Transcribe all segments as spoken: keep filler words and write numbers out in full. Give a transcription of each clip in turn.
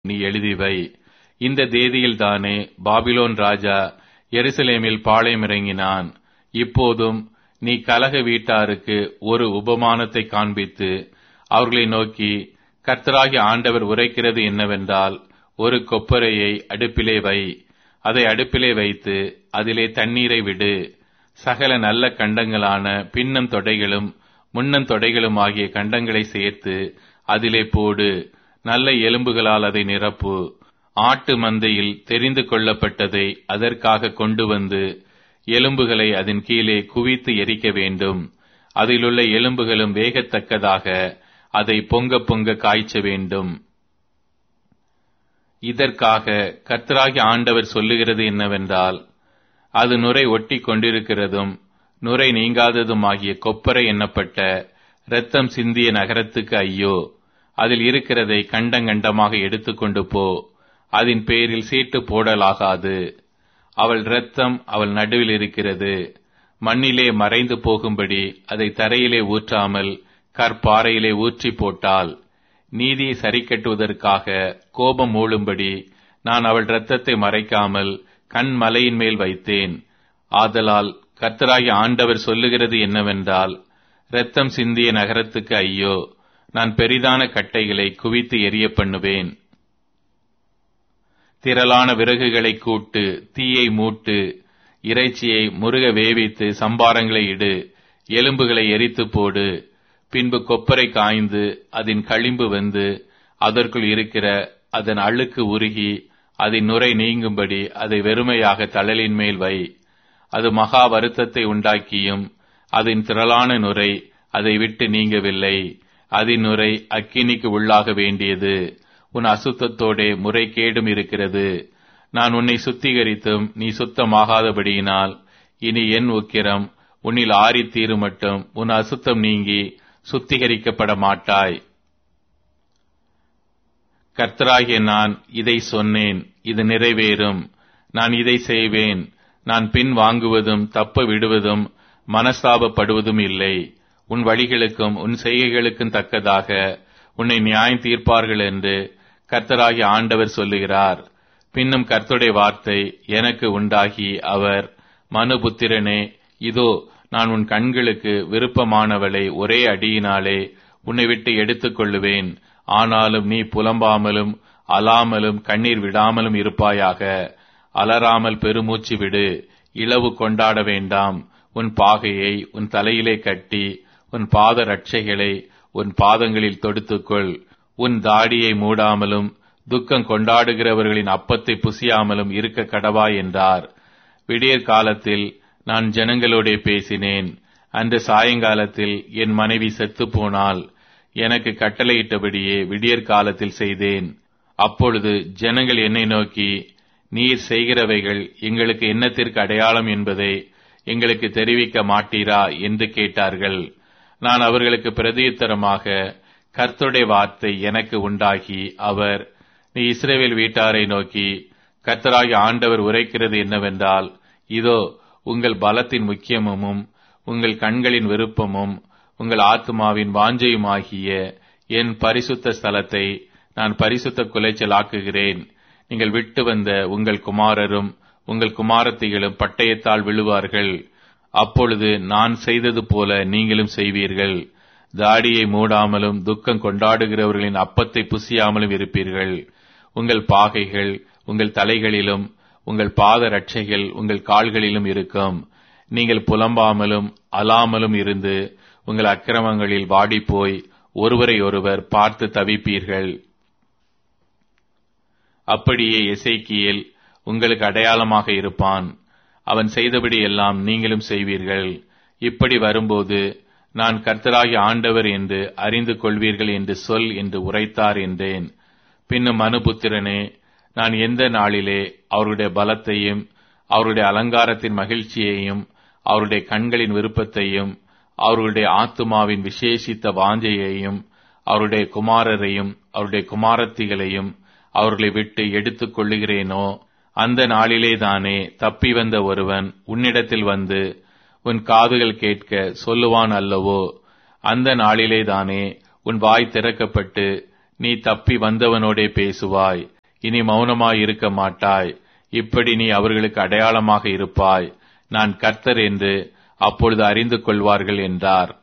நீ எழுதிவை. இந்த தேதியில்தானே பாபிலோன் ராஜா எருசலேமில் பாளையமிறங்கினான். இப்போதும் நீ கலக வீட்டாருக்கு ஒரு உபமானத்தை காண்பித்து அவர்களை நோக்கி, கர்த்தராகிய ஆண்டவர் உரைக்கிறது என்னவென்றால், ஒரு கொப்பரையை அடுப்பிலே வை, அதை அடுப்பிலே வைத்து அதிலே தண்ணீரை விடு. சகல நல்ல கண்டங்களான பின்னம் தொடைகளும் முன்னம் தொடைகளும் ஆகிய கண்டங்களை சேர்த்து அதிலே போடு. நல்ல எலும்புகளால் அதை நிரப்பு. ஆட்டு மந்தையில் தெரிந்து கொள்ளப்பட்டதை அதற்காக கொண்டு வந்து எலும்புகளை அதன் கீழே குவித்து எரிக்க வேண்டும். அதிலுள்ள எலும்புகளும் வேகத்தக்கதாக அதை பொங்க பொங்க காய்ச்ச வேண்டும். இதற்காக கர்த்தராகிய ஆண்டவர் சொல்லுகிறது என்னவென்றால், அது நுரை ஒட்டி கொண்டிருக்கிறதும் நுரை நீங்காததுமாகிய கொப்பரை எண்ணப்பட்ட இரத்தம் சிந்திய நகரத்துக்கு ஐயோ! அதில் இருக்கிறதை கண்டங்கண்டமாக எடுத்துக்கொண்டு போ. அதன் பேரில் சீட்டு போடலாகாது. அவள் இரத்தம் அவள் நடுவில் இருக்கிறது. மண்ணிலே மறைந்து போகும்படி அதை தரையிலே ஊற்றாமல் கற்பாறையிலே ஊற்றி போட்டாள். நீதியை சரிக்கட்டுவதற்காக கோபம் மூளும்படி நான் அவள் இரத்தத்தை மறைக்காமல் கண்மலையின் மேல் வைத்தேன். ஆதலால் கர்த்தராகிய ஆண்டவர் சொல்லுகிறது என்னவென்றால், இரத்தம் சிந்திய நகரத்துக்கு ஐயோ! நான் பெரிதான கட்டைகளை குவித்து எரிய பண்ணுவேன். திரளான விறகுகளை கூட்டு, தீயை மூட்டு, இறைச்சியை முருக வேவித்து சம்பாரங்களை இடு, எலும்புகளை எரித்து போடு. பின்பு கொப்பரை காய்ந்து அதன் களிம்பு வந்து அதற்குள் இருக்கிற அதன் அழுக்கு உருகி அதன் நுரை நீங்கும்படி அதை வெறுமையாக தழலின் மேல் வை. அது மகா வருத்தத்தை உண்டாக்கியும் அதன் திரளான நுரை அதை விட்டு நீங்கவில்லை. அதன் நுரை அக்கினிக்கு உள்ளாக வேண்டியது. உன் அசுத்தத்தோடே முறைகேடும் இருக்கிறது. நான் உன்னை சுத்திகரித்தும் நீ சுத்தமாகாதபடியினால் இனி என் உக்கிரம் உன்னில் ஆறி தீரும் மட்டும் உன் அசுத்தம் நீங்கி சுத்திகரிக்கப்பட மாட்டாய். கர்த்தராகிய நான் இதை சொன்னேன், இது நிறைவேறும். நான் இதை செய்வேன். நான் பின் வாங்குவதும் தப்ப விடுவதும் மனஸ்தாபப்படுவதும் இல்லை. உன் வழிகளுக்கும் உன் செய்கைகளுக்கும் தக்கதாக உன்னை நியாயம் தீர்ப்பார்கள் என்று கர்த்தராகிய ஆண்டவர் சொல்லுகிறார். பின்னும் கர்த்தருடைய வார்த்தை எனக்கு உண்டாகி அவர், மனுபுத்திரனே, இதோ நான் உன் கண்களுக்கு விருப்பமானவளை ஒரே அடியினாலே உன்னை விட்டு எடுத்துக் கொள்ளுவேன். ஆனாலும் நீ புலம்பாமலும் அலாமலும் கண்ணீர் விடாமலும் இருப்பாயாக. அலறாமல் பெருமூச்சு விடு. இளவு கொண்டாட வேண்டாம். உன் பாகையை உன் தலையிலே கட்டி உன் பாத ரட்சைகளை உன் பாதங்களில் தொடுத்துக்கொள். உன் தாடியை மூடாமலும் துக்கம் கொண்டாடுகிறவர்களின் அப்பத்தை புசியாமலும் இருக்க கடவாய் என்றார். விடியற் காலத்தில் நான் ஜனங்களோடே பேசினேன். அன்று சாயங்காலத்தில் என் மனைவி செத்து போனால் எனக்கு கட்டளையிட்டபடியே விடியற் காலத்தில் செய்தேன். அப்பொழுது ஜனங்கள் என்னை நோக்கி, நீர் செய்கிறவைகள் எங்களுக்கு என்னத்திற்கு அடையாளம் என்பதை எங்களுக்கு தெரிவிக்க மாட்டீரா என்று கேட்டார்கள். நான் அவர்களுக்கு பிரதியுத்தரமாக, கர்த்தருடைய வார்த்தை எனக்கு உண்டாகி அவர், நீ இஸ்ரவேல் வீட்டாரை நோக்கி, கர்த்தராகிய ஆண்டவர் உரைக்கிறது என்னவென்றால், இதோ உங்கள் பலத்தின் முக்கியமும் உங்கள் கண்களின் விருப்பமும் உங்கள் ஆத்மாவின் வாஞ்சையுமாகிய என் பரிசுத்த ஸ்தலத்தை நான் பரிசுத்த குலைச்சலாக்குகிறேன். நீங்கள் விட்டு வந்த உங்கள் குமாரரும் உங்கள் குமாரத்திகளும் பட்டயத்தால் விழுவார்கள். அப்பொழுது நான் செய்தது போல நீங்களும் செய்வீர்கள். தாடியை மூடாமலும் துக்கம் கொண்டாடுகிறவர்களின் அப்பத்தை புசியாமலும் இருப்பீர்கள். உங்கள் பாகைகள் உங்கள் தலைகளிலும் உங்கள் பாத ரட்சைகள் உங்கள் கால்களிலும் இருக்கும். நீங்கள் புலம்பாமலும் அலாமலும் இருந்து உங்கள் அக்கிரமங்களில் வாடிப்போய் ஒருவரை ஒருவர் பார்த்து தவிப்பீர்கள். அப்படியே எசேக்கியேல் உங்களுக்கு அடையாளமாக இருப்பான். அவன் செய்தபடி எல்லாம் நீங்களும் செய்வீர்கள். இப்படி வரும்போது நான் கர்த்தராகிய ஆண்டவர் என்று அறிந்து கொள்வீர்கள் என்று சொல் என்று உரைத்தார் என்றேன். பின்னும் மனுபுத்திரனே, நான் எந்த நாளிலே அவருடைய பலத்தையும் அவருடைய அலங்காரத்தின் மகிழ்ச்சியையும் அவருடைய கண்களின் விருப்பத்தையும் அவருடைய ஆத்துமாவின் விசேஷித்த வாஞ்சையையும் அவருடைய குமாரரையும் அவருடைய குமாரத்திகளையும் அவர்களை விட்டு எடுத்துக் கொள்ளுகிறேனோ, அந்த நாளிலேதானே தப்பி வந்த ஒருவன் உன்னிடத்தில் வந்து உன் காதுகள் கேட்க சொல்லுவான் அல்லவோ? அந்த நாளிலேதானே உன் வாய் திறக்கப்பட்டு நீ தப்பி வந்தவனோடே பேசுவாய், இனி மௌனமாயிருக்க மாட்டாய். இப்படி நீ அவர்களுக்கு அடையாளமாக இருப்பாய். நான் கர்த்தர் என்று அப்பொழுது அறிந்து கொள்வார்கள் என்றார்.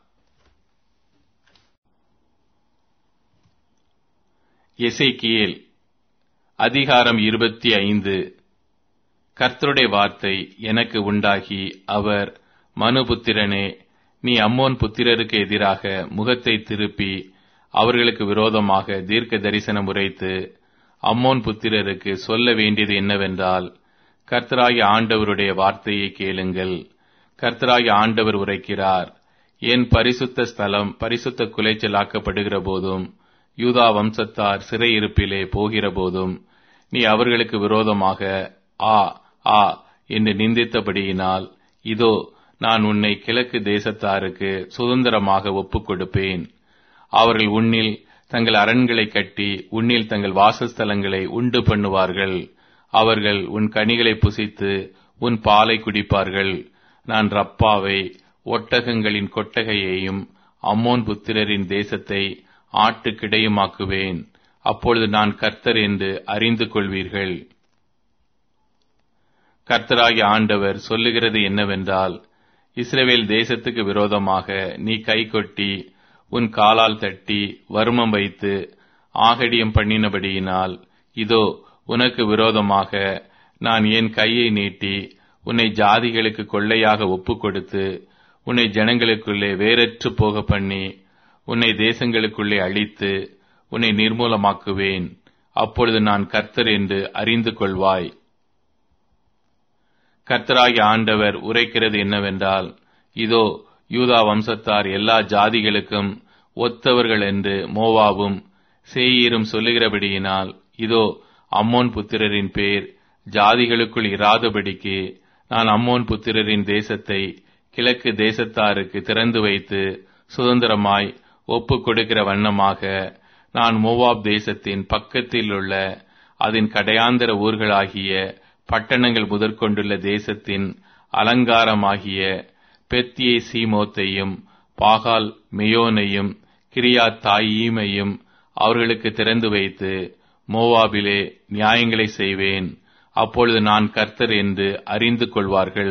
எசேக்கியேல் அதிகாரம் இருபத்தி ஐந்து. கர்த்தருடைய வார்த்தை எனக்கு உண்டாகி அவர், மனுபுத்திரனே, நீ அம்மோன் புத்திரருக்கு எதிராக முகத்தை திருப்பி அவர்களுக்கு விரோதமாக தீர்க்க தரிசனம் உரைத்து அம்மோன் புத்திரருக்கு சொல்ல வேண்டியது என்னவென்றால், கர்த்தராகிய ஆண்டவருடைய வார்த்தையை கேளுங்கள். கர்த்தராகிய ஆண்டவர் உரைக்கிறார், என் பரிசுத்த ஸ்தலம் பரிசுத்த குலைச்சலாக்கப்படுகிற போதும் யூதா வம்சத்தார் சிறையிருப்பிலே போகிற போதும் நீ அவர்களுக்கு விரோதமாக ஆ ஆ என்று நிந்தித்தபடியினால், இதோ நான் உன்னை கிழக்கு தேசத்தாருக்கு சுதந்திரமாக ஒப்புக் கொடுப்பேன். அவர்கள் உன்னில் தங்கள் அரண்களை கட்டி உன்னில் தங்கள் வாசஸ்தலங்களை உண்டு பண்ணுவார்கள். அவர்கள் உன் கனிகளை புசித்து உன் பாலை குடிப்பார்கள். நான் ரப்பாவை ஒட்டகங்களின் கொட்டகையையும் அம்மோன் புத்திரரின் தேசத்தை ஆட்டுக்கிடையுமாக்குவேன். அப்பொழுது நான் கர்த்தர் என்று அறிந்து கொள்வீர்கள். கர்த்தராகிய ஆண்டவர் சொல்லுகிறது என்னவென்றால், இஸ்ரவேல் தேசத்துக்கு விரோதமாக நீ கை கொட்டி உன் காலால் தட்டி வருமம் வைத்து ஆகடியம் பண்ணினபடியினால், இதோ உனக்கு விரோதமாக நான் என் கையை நீட்டி உன்னை ஜாதிகளுக்கு கொள்ளையாக ஒப்புக் கொடுத்து உன்னை ஜனங்களுக்குள்ளே வேறற்று போக பண்ணி உன்னை தேசங்களுக்குள்ளே அழித்து உன்னை நிர்மூலமாக்குவேன். அப்பொழுது நான் கர்த்தர் என்று அறிந்து கொள்வாய். கர்த்தராகிய ஆண்டவர் உரைக்கிறது என்னவென்றால், இதோ யூதா வம்சத்தார் எல்லா ஜாதிகளுக்கும் ஒத்தவர்கள் என்று மோவாபும் சேயீரும் சொல்லுகிறபடியினால், இதோ அம்மோன் புத்திரரின் பேர் ஜாதிகளுக்குள் இராதபடிக்கு நான் அம்மோன் புத்திரரின் தேசத்தை கிழக்கு தேசத்தாருக்கு திறந்து வைத்து சுதந்திரமாய் ஒப்புக் கொடுக்கிற வண்ணமாக நான் மோவாப் தேசத்தின் பக்கத்தில் உள்ள அதன் கடையாந்தர ஊர்களாகிய பட்டணங்கள் முதற்கொண்டுள்ள தேசத்தின் அலங்காரமாகிய பெத்தியை சீமோத்தையும் பாகால் மெயோனையும் கிரியாத் தாயீமையும் அவர்களுக்கு திறந்து வைத்து மோவாபிலே நியாயங்களை செய்வேன். அப்பொழுது நான் கர்த்தர் என்று அறிந்து கொள்வார்கள்.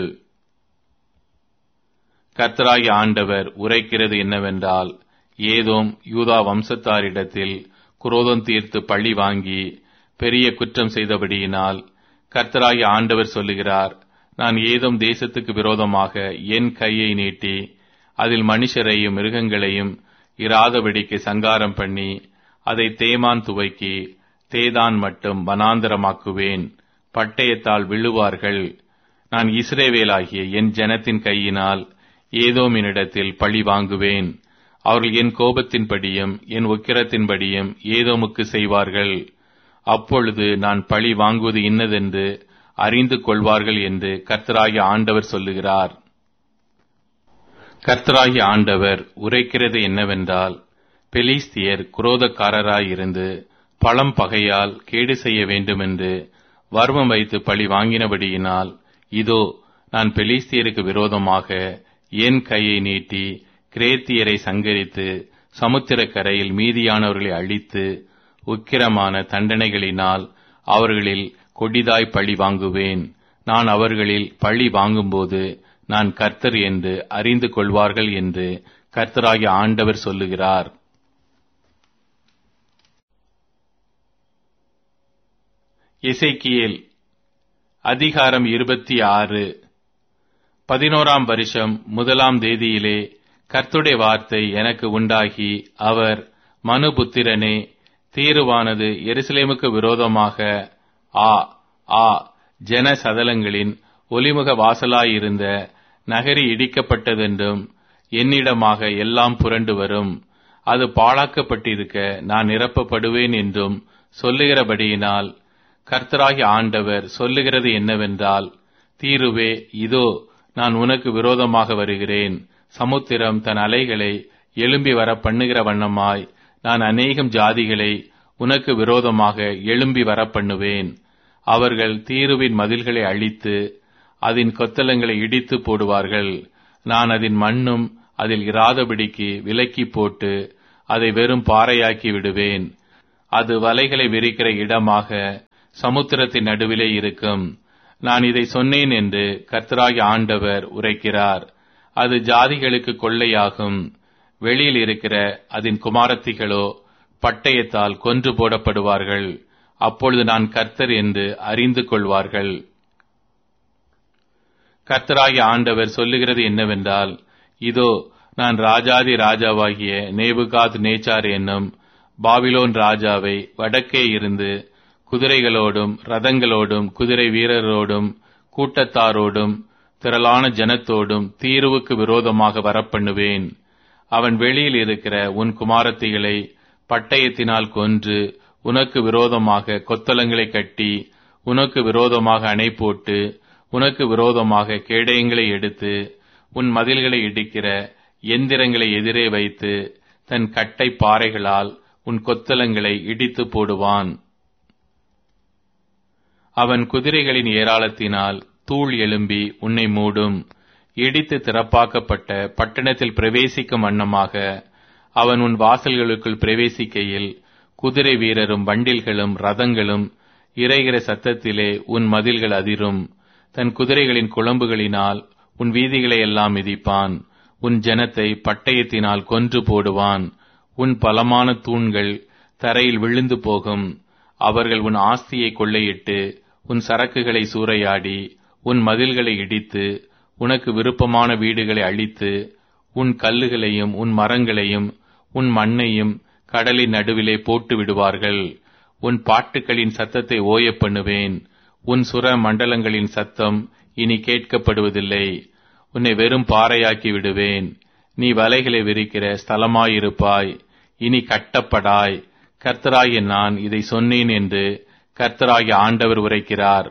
கர்த்தராகிய ஆண்டவர் உரைக்கிறது என்னவென்றால், ஏதோம் யூதா வம்சத்தாரிடத்தில் குரோதம் தீர்த்து பழி வாங்கி பெரிய குற்றம் செய்தபடியினால் கர்த்தராகிய ஆண்டவர் சொல்லுகிறார், நான் ஏதோம் தேசத்துக்கு விரோதமாக என் கையை நீட்டி அதில் மனுஷரையும் மிருகங்களையும் இராதபடிக்கு சங்காரம் பண்ணி அதை தேமான் துவைக்கி தேதான் மட்டும் வனாந்தரமாக்குவேன். பட்டயத்தால் விழுவார்கள். நான் இஸ்ரவேலாகிய என் ஜனத்தின் கையினால் ஏதோமினிடத்தில் பழி வாங்குவேன். அவர்கள் என் கோபத்தின்படியும் என் உக்கிரத்தின்படியும் ஏதோமுக்கு செய்வார்கள். அப்பொழுது நான் பழி வாங்குவது இன்னதென்று அறிந்து கொள்வார்கள் என்று கர்த்தராகிய ஆண்டவர் சொல்லுகிறார். கர்த்தராகிய ஆண்டவர் உரைக்கிறது என்னவென்றால், பெலிஸ்தியர் குரோதக்காரராயிருந்து பழம் பகையால் கேடு செய்ய வேண்டுமென்று வர்மம் வைத்து பழி வாங்கினபடியினால், இதோ நான் பெலிஸ்தியருக்கு விரோதமாக என் கையை நீட்டி கிரேத்தியரை சங்கரித்து சமுத்திரக்கரையில் மீதியானவர்களை அழித்து உக்கிரமான தண்டனைகளினால் அவர்களில் கொடிதாய் பழி வாங்குவேன். நான் அவர்களில் பழி வாங்கும்போது நான் கர்த்தர் என்று அறிந்து கொள்வார்கள் என்று கர்த்தராகிய ஆண்டவர் சொல்லுகிறார். எசேக்கியேல் அதிகாரம் இருபத்தி ஆறு. பதினோராம் வருஷம் முதலாம் தேதியிலே கர்த்தருடைய வார்த்தை எனக்கு உண்டாகி அவர், மனுபுத்திரனே, தீருவானது எருசலேமுக்கு விரோதமாக ஆ ஆ ஜன சதலங்களின் ஒலிமுக வாசலாயிருந்த நகரி இடிக்கப்பட்டதென்றும் என்னிடமாக எல்லாம் புரண்டு வரும், அது பாழாக்கப்பட்டிருக்க நான் நிரப்பப்படுவேன் என்றும் சொல்லுகிறபடியினால், கர்த்தராகிய ஆண்டவர் சொல்லுகிறது என்னவென்றால், தீருவே, இதோ நான் உனக்கு விரோதமாக வருகிறேன். சமுத்திரம் தன் அலைகளை எழும்பி வர பண்ணுகிற வண்ணமாய் நான் அநேகம் ஜாதிகளை உனக்கு விரோதமாக எழும்பி வர பண்ணுவேன். அவர்கள் தீருவின் மதில்களை அழித்து அதன் கொத்தளங்களை இடித்து போடுவார்கள். நான் அதன் மண்ணும் அதில் இராதபடிக்கு விலக்கி போட்டு அதை வெறும் பாறையாக்கி விடுவேன். அது வலைகளை விரிக்கிற இடமாக சமுத்திரத்தின் நடுவிலே இருக்கும். நான் இதை சொன்னேன் என்று கர்த்தராகிய ஆண்டவர் உரைக்கிறார். அது ஜாதிகளுக்கு கொள்ளையாகும். வெளியில் இருக்கிற அதன் குமாரத்திகளோ பட்டயத்தால் கொன்று போடப்படுவார்கள். அப்பொழுது நான் கர்த்தர் என்று அறிந்து கொள்வார்கள். கர்த்தராகிய ஆண்டவர் சொல்லுகிறது என்னவென்றால், இதோ நான் ராஜாதி ராஜாவாகிய நேபுகாத் நேச்சார் என்னும் பாபிலோன் ராஜாவை வடக்கே இருந்து குதிரைகளோடும் ரதங்களோடும் குதிரை வீரரோடும் கூட்டத்தாரோடும் திரளான ஜனத்தோடும் தீருவுக்கு விரோதமாக வரப்பண்ணுவேன். அவன் வெளியில் இருக்கிற உன் குமாரத்திகளை பட்டயத்தினால் கொன்று உனக்கு விரோதமாக கொத்தளங்களை கட்டி உனக்கு விரோதமாக அணை போட்டு உனக்கு விரோதமாக கேடயங்களை எடுத்து உன் மதில்களை இடிக்கிற எந்திரங்களை எதிரே வைத்து தன் கட்டை பாறைகளால் உன் கொத்தளங்களை இடித்து போடுவான். அவன் குதிரைகளின் ஏராளத்தினால் தூள் எழும்பி உன்னை மூடும். இடித்து திறப்பாக்கப்பட்ட பட்டணத்தில் பிரவேசிக்கும் வண்ணமாக அவன் உன் வாசல்களுக்குள் பிரவேசிக்கையில் குதிரை வீரரும் வண்டில்களும் ரதங்களும் இறைகிற சத்தத்திலே உன் மதில்கள் அதிரும். தன் குதிரைகளின் குளம்புகளினால் உன் வீதிகளை எல்லாம் மிதிப்பான். உன் ஜனத்தை பட்டயத்தினால் கொன்று போடுவான். உன் பலமான தூண்கள் தரையில் விழுந்து போகும். அவர்கள் உன் ஆஸ்தியை கொள்ளையிட்டு உன் சரக்குகளை சூறையாடி உன் மதில்களை இடித்து உனக்கு விருப்பமான வீடுகளை அழித்து உன் கல்லுகளையும் உன் மரங்களையும் உன் மண்ணையும் கடலின் நடுவிலே போட்டு விடுவார்கள். உன் பாட்டுகளின் சத்தத்தை ஓய பண்ணுவேன். உன் சுர மண்டலங்களின் சத்தம் இனி கேட்கப்படுவதில்லை. உன்னை வெறும் பாறையாக்கி விடுவேன். நீ வலைகளை விரிக்கிற ஸ்தலமாயிருப்பாய். இனி கட்டப்படாய். கர்த்தராகிய நான் இதை சொன்னேன் என்று கர்த்தராகிய ஆண்டவர் உரைக்கிறார்.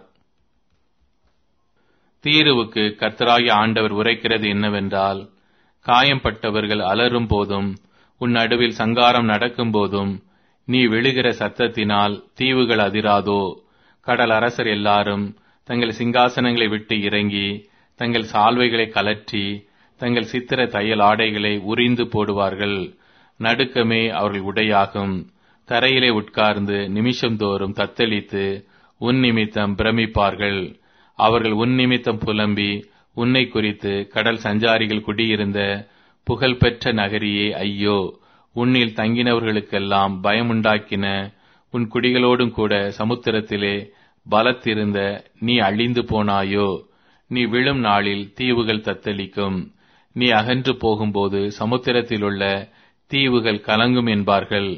தீருவுக்கு கர்த்தராகிய ஆண்டவர் உரைக்கிறது என்னவென்றால், காயம்பட்டவர்கள் அலறும் போதும் உன் நடுவில் சங்காரம் நடக்கும் போதும் நீ விழுகிற சத்தத்தினால் தீவுகள் அதிராதோ? கடல் அரசர் எல்லாரும் தங்கள் சிங்காசனங்களை விட்டு இறங்கி தங்கள் சால்வைகளை கலற்றி தங்கள் சித்திர தையல் ஆடைகளை உரிந்து போடுவார்கள். நடுக்கமே அவர்கள் உடையாகும். தரையிலே உட்கார்ந்து நிமிஷந்தோறும் தத்தளித்து உன் நிமித்தம் பிரமிப்பார்கள். அவர்கள் உன் நிமித்தம் புலம்பி உன்னை குறித்து கடல் சஞ்சாரிகள் குடியிருந்த புகழ்பெற்ற நகரியே ஐயோ, உன்னில் தங்கினவர்களுக்கெல்லாம் பயமுண்டாக்கின உன் குடிகளோடும் கூட சமுத்திரத்திலே பலத்திருந்த நீ அழிந்து போனாயோ? நீ விழும் நாளில் தீவுகள் தத்தளிக்கும். நீ அகன்று போகும்போது சமுத்திரத்திலுள்ள தீவுகள் கலங்கும் என்பார்கள்.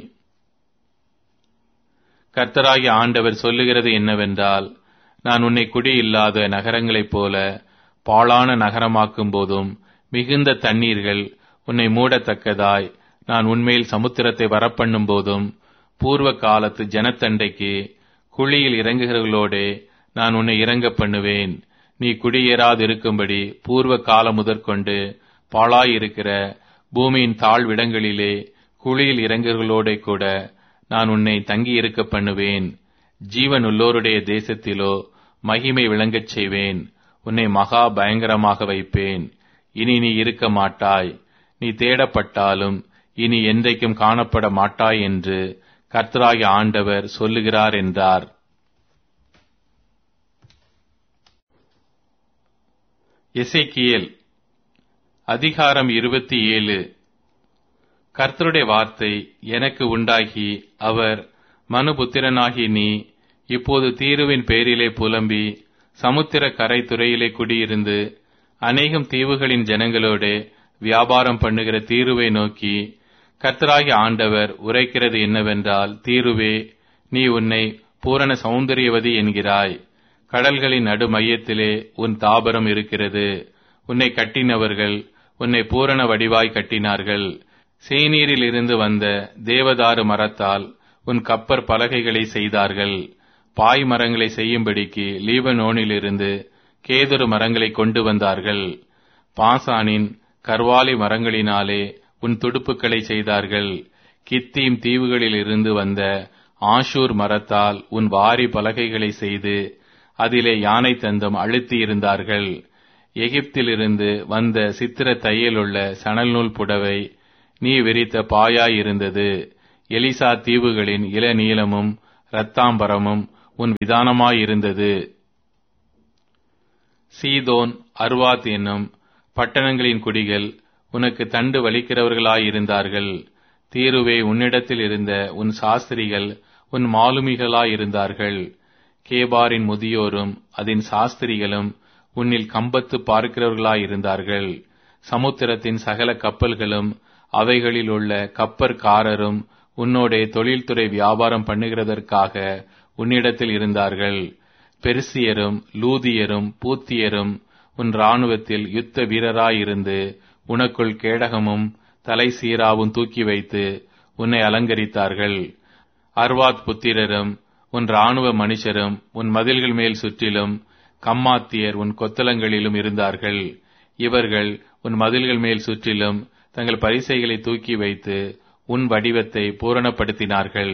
கர்த்தராகிய ஆண்டவர் சொல்லுகிறது என்னவென்றால், நான் உன்னை குடியில்லாத நகரங்களைப் போல பாழான நகரமாக்கும் போதும் மிகுந்த தண்ணீர்கள் உன்னை மூடத்தக்கதாய் நான் உன்மேல் சமுத்திரத்தை வரப்பண்ணும் போதும் பூர்வ காலத்து ஜனத்தண்டைக்கு குழியில் இறங்குகிறவர்களோடே நான் உன்னை இறங்க பண்ணுவேன். நீ குடியேறாதிருக்கும்படி பூர்வ காலம் முதற்கொண்டு பாழாயிருக்கிற பூமியின் தாழ்விடங்களிலே குழியில் இறங்குகிறவர்களோடே கூட நான் உன்னை தங்கியிருக்க பண்ணுவேன். ஜீவன் உள்ளோருடைய தேசத்திலோ மகிமை விளங்கச் செய்வேன். உன்னை மகா பயங்கரமாக வைப்பேன். இனி நீ இருக்க மாட்டாய். நீ தேடப்பட்டாலும் இனி என்றைக்கும் காணப்பட மாட்டாய் என்று கர்த்தராகிய ஆண்டவர் சொல்லுகிறார் என்றார். எசேக்கியேல் அதிகாரம் இருபத்தி ஏழு. கர்த்தருடைய வார்த்தை எனக்கு உண்டாகி அவர், மனுபுத்திரனாகி நீ இப்போது தீருவின் பேரிலே புலம்பி சமுத்திர கரை துறையிலே குடியிருந்து அநேகம் தீவுகளின் ஜனங்களோடு வியாபாரம் பண்ணுகிற தீருவை நோக்கி, கர்த்தராகிய ஆண்டவர் உரைக்கிறது என்னவென்றால், தீருவே, நீ உன்னை பூரண சௌந்தரியவதி என்கிறாய். கடல்களின் நடு மையத்திலே உன் தாபரம் இருக்கிறது. உன்னை கட்டினவர்கள் உன்னை பூரண வடிவாய் கட்டினார்கள். சேனீரில் இருந்து வந்த தேவதாரு மரத்தால் உன் கப்பற் பலகைகளை செய்தார்கள். பாய் மரங்களை செய்யும்படிக்கு லீபனோனிலிருந்து கேதுரு மரங்களை கொண்டு வந்தார்கள். பாசானின் கர்வாலி மரங்களினாலே உன் துடுப்புகளை செய்தார்கள். கித்தீம் தீவுகளில் இருந்து வந்த ஆஷூர் மரத்தால் உன் வாரி பலகைகளை செய்து அதிலே யானை தந்தம் அழுத்தி இருந்தார்கள். எகிப்திலிருந்து வந்த சித்திர தையலுள்ள சணல் நூல் புடவை நீ விரித்த பாயாயிருந்தது. எலிசா தீவுகளின் இளநீலமும் இரத்தாம்பரமும் உன் விதானமாயிருந்தது. சீதோன், அர்வாத் என்னும் பட்டணங்களின் குடிகள் உனக்கு தண்டு வலிக்கிறவர்களாயிருந்தார்கள். தீருவே, உன்னிடத்தில் இருந்த உன் சாஸ்திரிகள் உன் மாலுமிகளாயிருந்தார்கள். கேபாரின் முதியோரும் அதன் சாஸ்திரிகளும் உன்னில் கம்பத்து பார்க்கிறவர்களாயிருந்தார்கள். சமுத்திரத்தின் சகல கப்பல்களும் அவைகளில் உள்ள கப்பற்காரரும் உன்னோடே தொழில்துறை வியாபாரம் பண்ணுகிறதற்காக உன்னிடத்தில் இருந்தார்கள். பெர்சியரும் லூதியரும் பூத்தியரும் உன் இராணுவத்தில் யுத்த வீரராயிருந்து உனக்குள் கேடகமும் தலை சீராவும் தூக்கி வைத்து உன்னை அலங்கரித்தார்கள். அர்வாத் புத்திரரும் உன் இராணுவ மனுஷரும் உன் மதில்கள் மேல் சுற்றிலும் கம்மாத்தியர் உன் கொத்தளங்களிலும் இருந்தார்கள். இவர்கள் உன் மதில்கள் மேல் சுற்றிலும் தங்கள் பரிசைகளை தூக்கி வைத்து உன் வடிவத்தை பூரணப்படுத்தினார்கள்.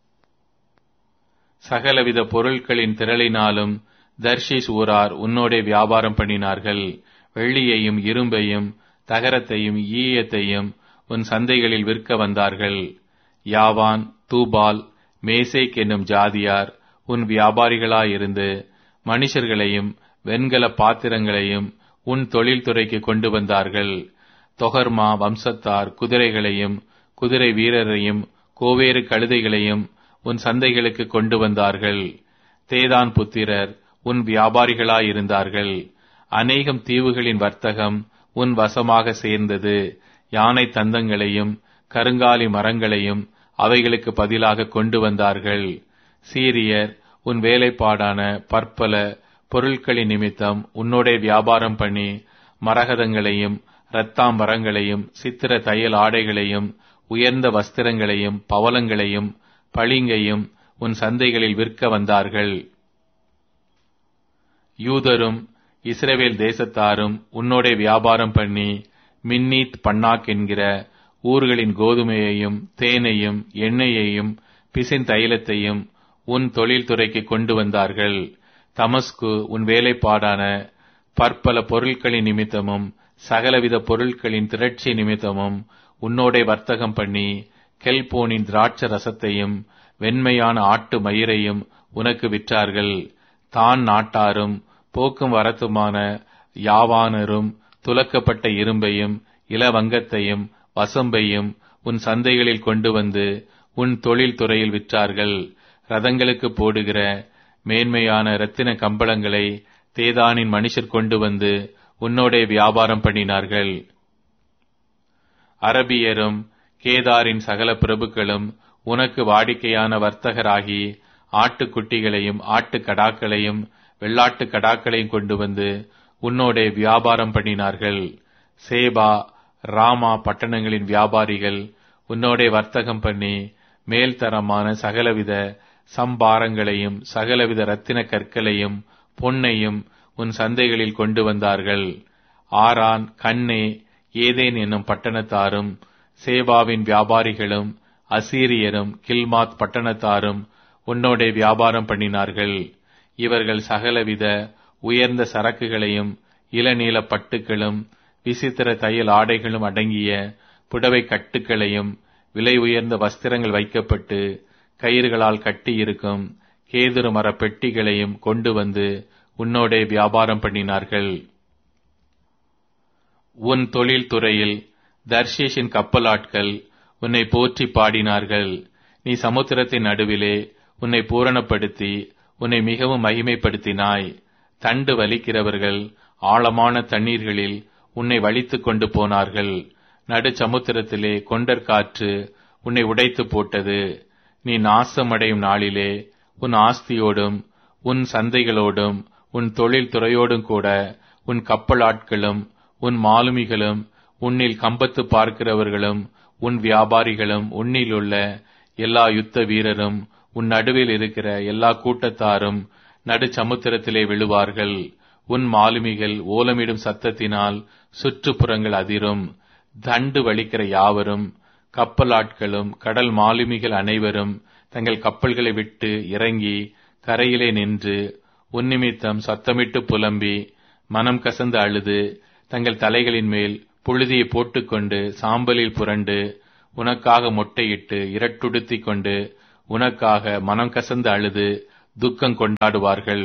சகலவித பொருட்களின் திரளினாலும் தர்ஷீஸ் ஊரார் உன்னோடே வியாபாரம் பண்ணினார்கள். வெள்ளியையும் இரும்பையும் தகரத்தையும் ஈயத்தையும் உன் சந்தைகளில் விற்க வந்தார்கள். யாவான், தூபால், மேசேக் என்னும் ஜாதியார் உன் வியாபாரிகளாயிருந்து மனுஷர்களையும் வெண்கல பாத்திரங்களையும் உன் தொழில்துறைக்கு கொண்டு வந்தார்கள். தொகர்மா வம்சத்தார் குதிரைகளையும் குதிரை வீரரையும் கோவேறு கழுதைகளையும் உன் சந்தைகளுக்கு கொண்டு வந்தார்கள். தேதான் புத்திரர் உன் வியாபாரிகளாயிருந்தார்கள். அநேகம் தீவுகளின் வர்த்தகம் உன் வசமாக சேர்ந்தது. யானை தந்தங்களையும் கருங்காலி மரங்களையும் அவைகளுக்கு பதிலாக கொண்டு வந்தார்கள். சீரியர் உன் வேலைப்பாடான பற்பல பொருட்களின் நிமித்தம் உன்னோடே வியாபாரம் பண்ணி மரகதங்களையும் இரத்தாம்பரங்களையும் சித்திர தையல் ஆடைகளையும் உயர்ந்த வஸ்திரங்களையும் பவளங்களையும் பளிங்கையும் உன் சந்தைகளில் விற்க வந்தார்கள். யூதரும் இஸ்ரவேல் தேசத்தாரும் உன்னோடே வியாபாரம் பண்ணி மின்னீத் பன்னாக் என்கிற ஊர்களின் கோதுமையையும் தேனையும் எண்ணெயையும் பிசின் தைலத்தையும் உன் தொழில்துறைக்கு கொண்டு வந்தார்கள். தமஸ்கு உன் வேலைப்பாடான பற்பல பொருட்களின் நிமித்தமும் சகலவித பொருட்களின் திரட்சி நிமித்தமும் உன்னோடே வர்த்தகம் பண்ணி கெல்போனின் திராட்ச ரசத்தையும் வெண்மையான ஆட்டு மயிரையும் உனக்கு விற்றார்கள். தான் நாட்டாரும் போக்கும் வரத்துமான யாவானரும் துலக்கப்பட்ட இரும்பையும் இளவங்கத்தையும் வசம்பையும் உன் சந்தைகளில் கொண்டு வந்து உன் தொழில் துறையில் விற்றார்கள். ரதங்களுக்கு போடுகிற மேன்மையான இரத்தின கம்பளங்களை தேதானின் மனுஷர் கொண்டு வந்து உன்னோடே வியாபாரம் பண்ணினார்கள். அரபியரும் கேதாரின் சகல பிரபுக்களும் உனக்கு வாடிக்கையான வர்த்தகராகி ஆட்டுக்குட்டிகளையும் ஆட்டுக்கடாக்களையும் வெள்ளாட்டு கடாக்களையும் கொண்டு வந்து உன்னோடே வியாபாரம் பண்ணினார்கள். சேபா ராமா பட்டணங்களின் வியாபாரிகள் உன்னோடே வர்த்தகம் பண்ணி மேல்தரமான சகலவித சம்பாரங்களையும் சகலவித இரத்தின கற்களையும் பொன்னையும் உன் சந்தைகளில் கொண்டு வந்தார்கள். ஆரான், கண்ணே, ஏதேன் என்னும் பட்டணத்தாரும் சேபாவின் வியாபாரிகளும் அசீரியரும் கில்மாத் பட்டணத்தாரும் உன்னோடே வியாபாரம் பண்ணினார்கள். இவர்கள் சகலவித உயர்ந்த சரக்குகளையும் இளநீல பட்டுக்களும் விசித்திர தையல் ஆடைகளும் அடங்கிய புடவை கட்டுக்களையும் விலை உயர்ந்த வஸ்திரங்கள் வைக்கப்பட்டு கயிறுகளால் கட்டியிருக்கும் கேதுரு மர பெட்டிகளையும் கொண்டு வந்து உன்னோடே வியாபாரம் பண்ணினார்கள். உன் தொழில் துறையில் தர்ஷீஷின் கப்பலாட்கள் உன்னை போற்றி பாடினார்கள். நீ சமுத்திரத்தின் நடுவிலே உன்னை பூரணப்படுத்தி உன்னை மிகவும் மகிமைப்படுத்தினாய். தண்டு வலிக்கிறவர்கள் ஆழமான தண்ணீர்களில் உன்னை வலித்துக் கொண்டு போனார்கள். நடு சமுத்திரத்திலே கொண்டற்காற்று உன்னை உடைத்து போட்டது. நீ நாசமடையும் நாளிலே உன் ஆஸ்தியோடும் உன் சந்தைகளோடும் உன் தொழில் துறையோடும் கூட உன் கப்பலாட்களும் உன் மாலுமிகளும் உன்னில் கம்பத்து பார்க்கிறவர்களும் உன் வியாபாரிகளும் உன்னில் உள்ள எல்லா யுத்த வீரரும் உன் நடுவில் இருக்கிற எல்லா கூட்டத்தாரும் நடு சமுத்திரத்திலே விழுவார்கள். உன் மாலுமிகள் ஓலமிடும் சத்தத்தினால் சுற்றுப்புறங்கள் அதிரும். தண்டு வலிக்கிற யாவரும் கப்பலாட்களும் கடல் மாலுமிகள் அனைவரும் தங்கள் கப்பல்களை விட்டு இறங்கி கரையிலே நின்று உன்னிமித்தம் சத்தமிட்டு புலம்பி மனம் கசந்து அழுது தங்கள் தலைகளின் மேல் புழுதியை போட்டுக்கொண்டு சாம்பலில் புரண்டு உனக்காக மொட்டையிட்டு இரட்டுடுத்திக் கொண்டு உனக்காக மனம் கசந்து அழுது துக்கம் கொண்டாடுவார்கள்.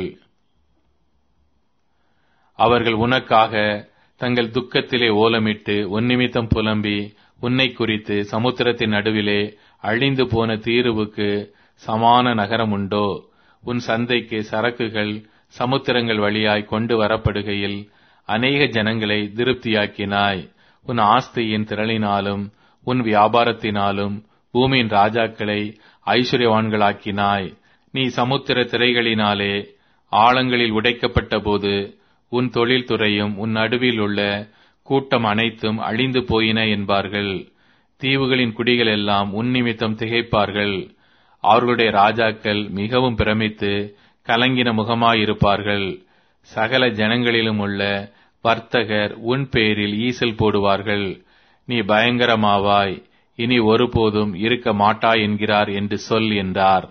அவர்கள் உனக்காக தங்கள் துக்கத்திலே ஓலமிட்டு உன் நிமித்தம் புலம்பி உன்னை குறித்து சமுத்திரத்தின் நடுவிலே அழிந்து போன தீருவுக்கு சமான நகரம் உண்டோ? உன் சந்தைக்கு சரக்குகள் சமுத்திரங்கள் வழியாய் கொண்டு வரப்படுகையில் அநேக ஜனங்களை திருப்தியாக்கினாய். உன் ஆஸ்தியின் திரளினாலும் உன் வியாபாரத்தினாலும் பூமியின் ராஜாக்களை ஐஸ்வர்யவான்களாக்கினாய். நீ சமுத்திர திரைகளினாலே ஆழங்களில் உடைக்கப்பட்ட போது உன் தொழில் துறையும் உன் நடுவில் உள்ள கூட்டம் அனைத்தும் அழிந்து போயின என்பார்கள். தீவுகளின் குடிகள் எல்லாம் உன் நிமித்தம் திகைப்பார்கள். அவர்களுடைய ராஜாக்கள் மிகவும் பிரமித்து கலங்கின முகமாயிருப்பார்கள். சகல ஜனங்களிலும் உள்ள வர்த்தகர் உன் பேரில் ஈசல் போடுவார்கள். நீ பயங்கரமாவாய், இனி ஒருபோதும் இருக்க மாட்டாய் என்கிறார் என்று சொல் என்றார்.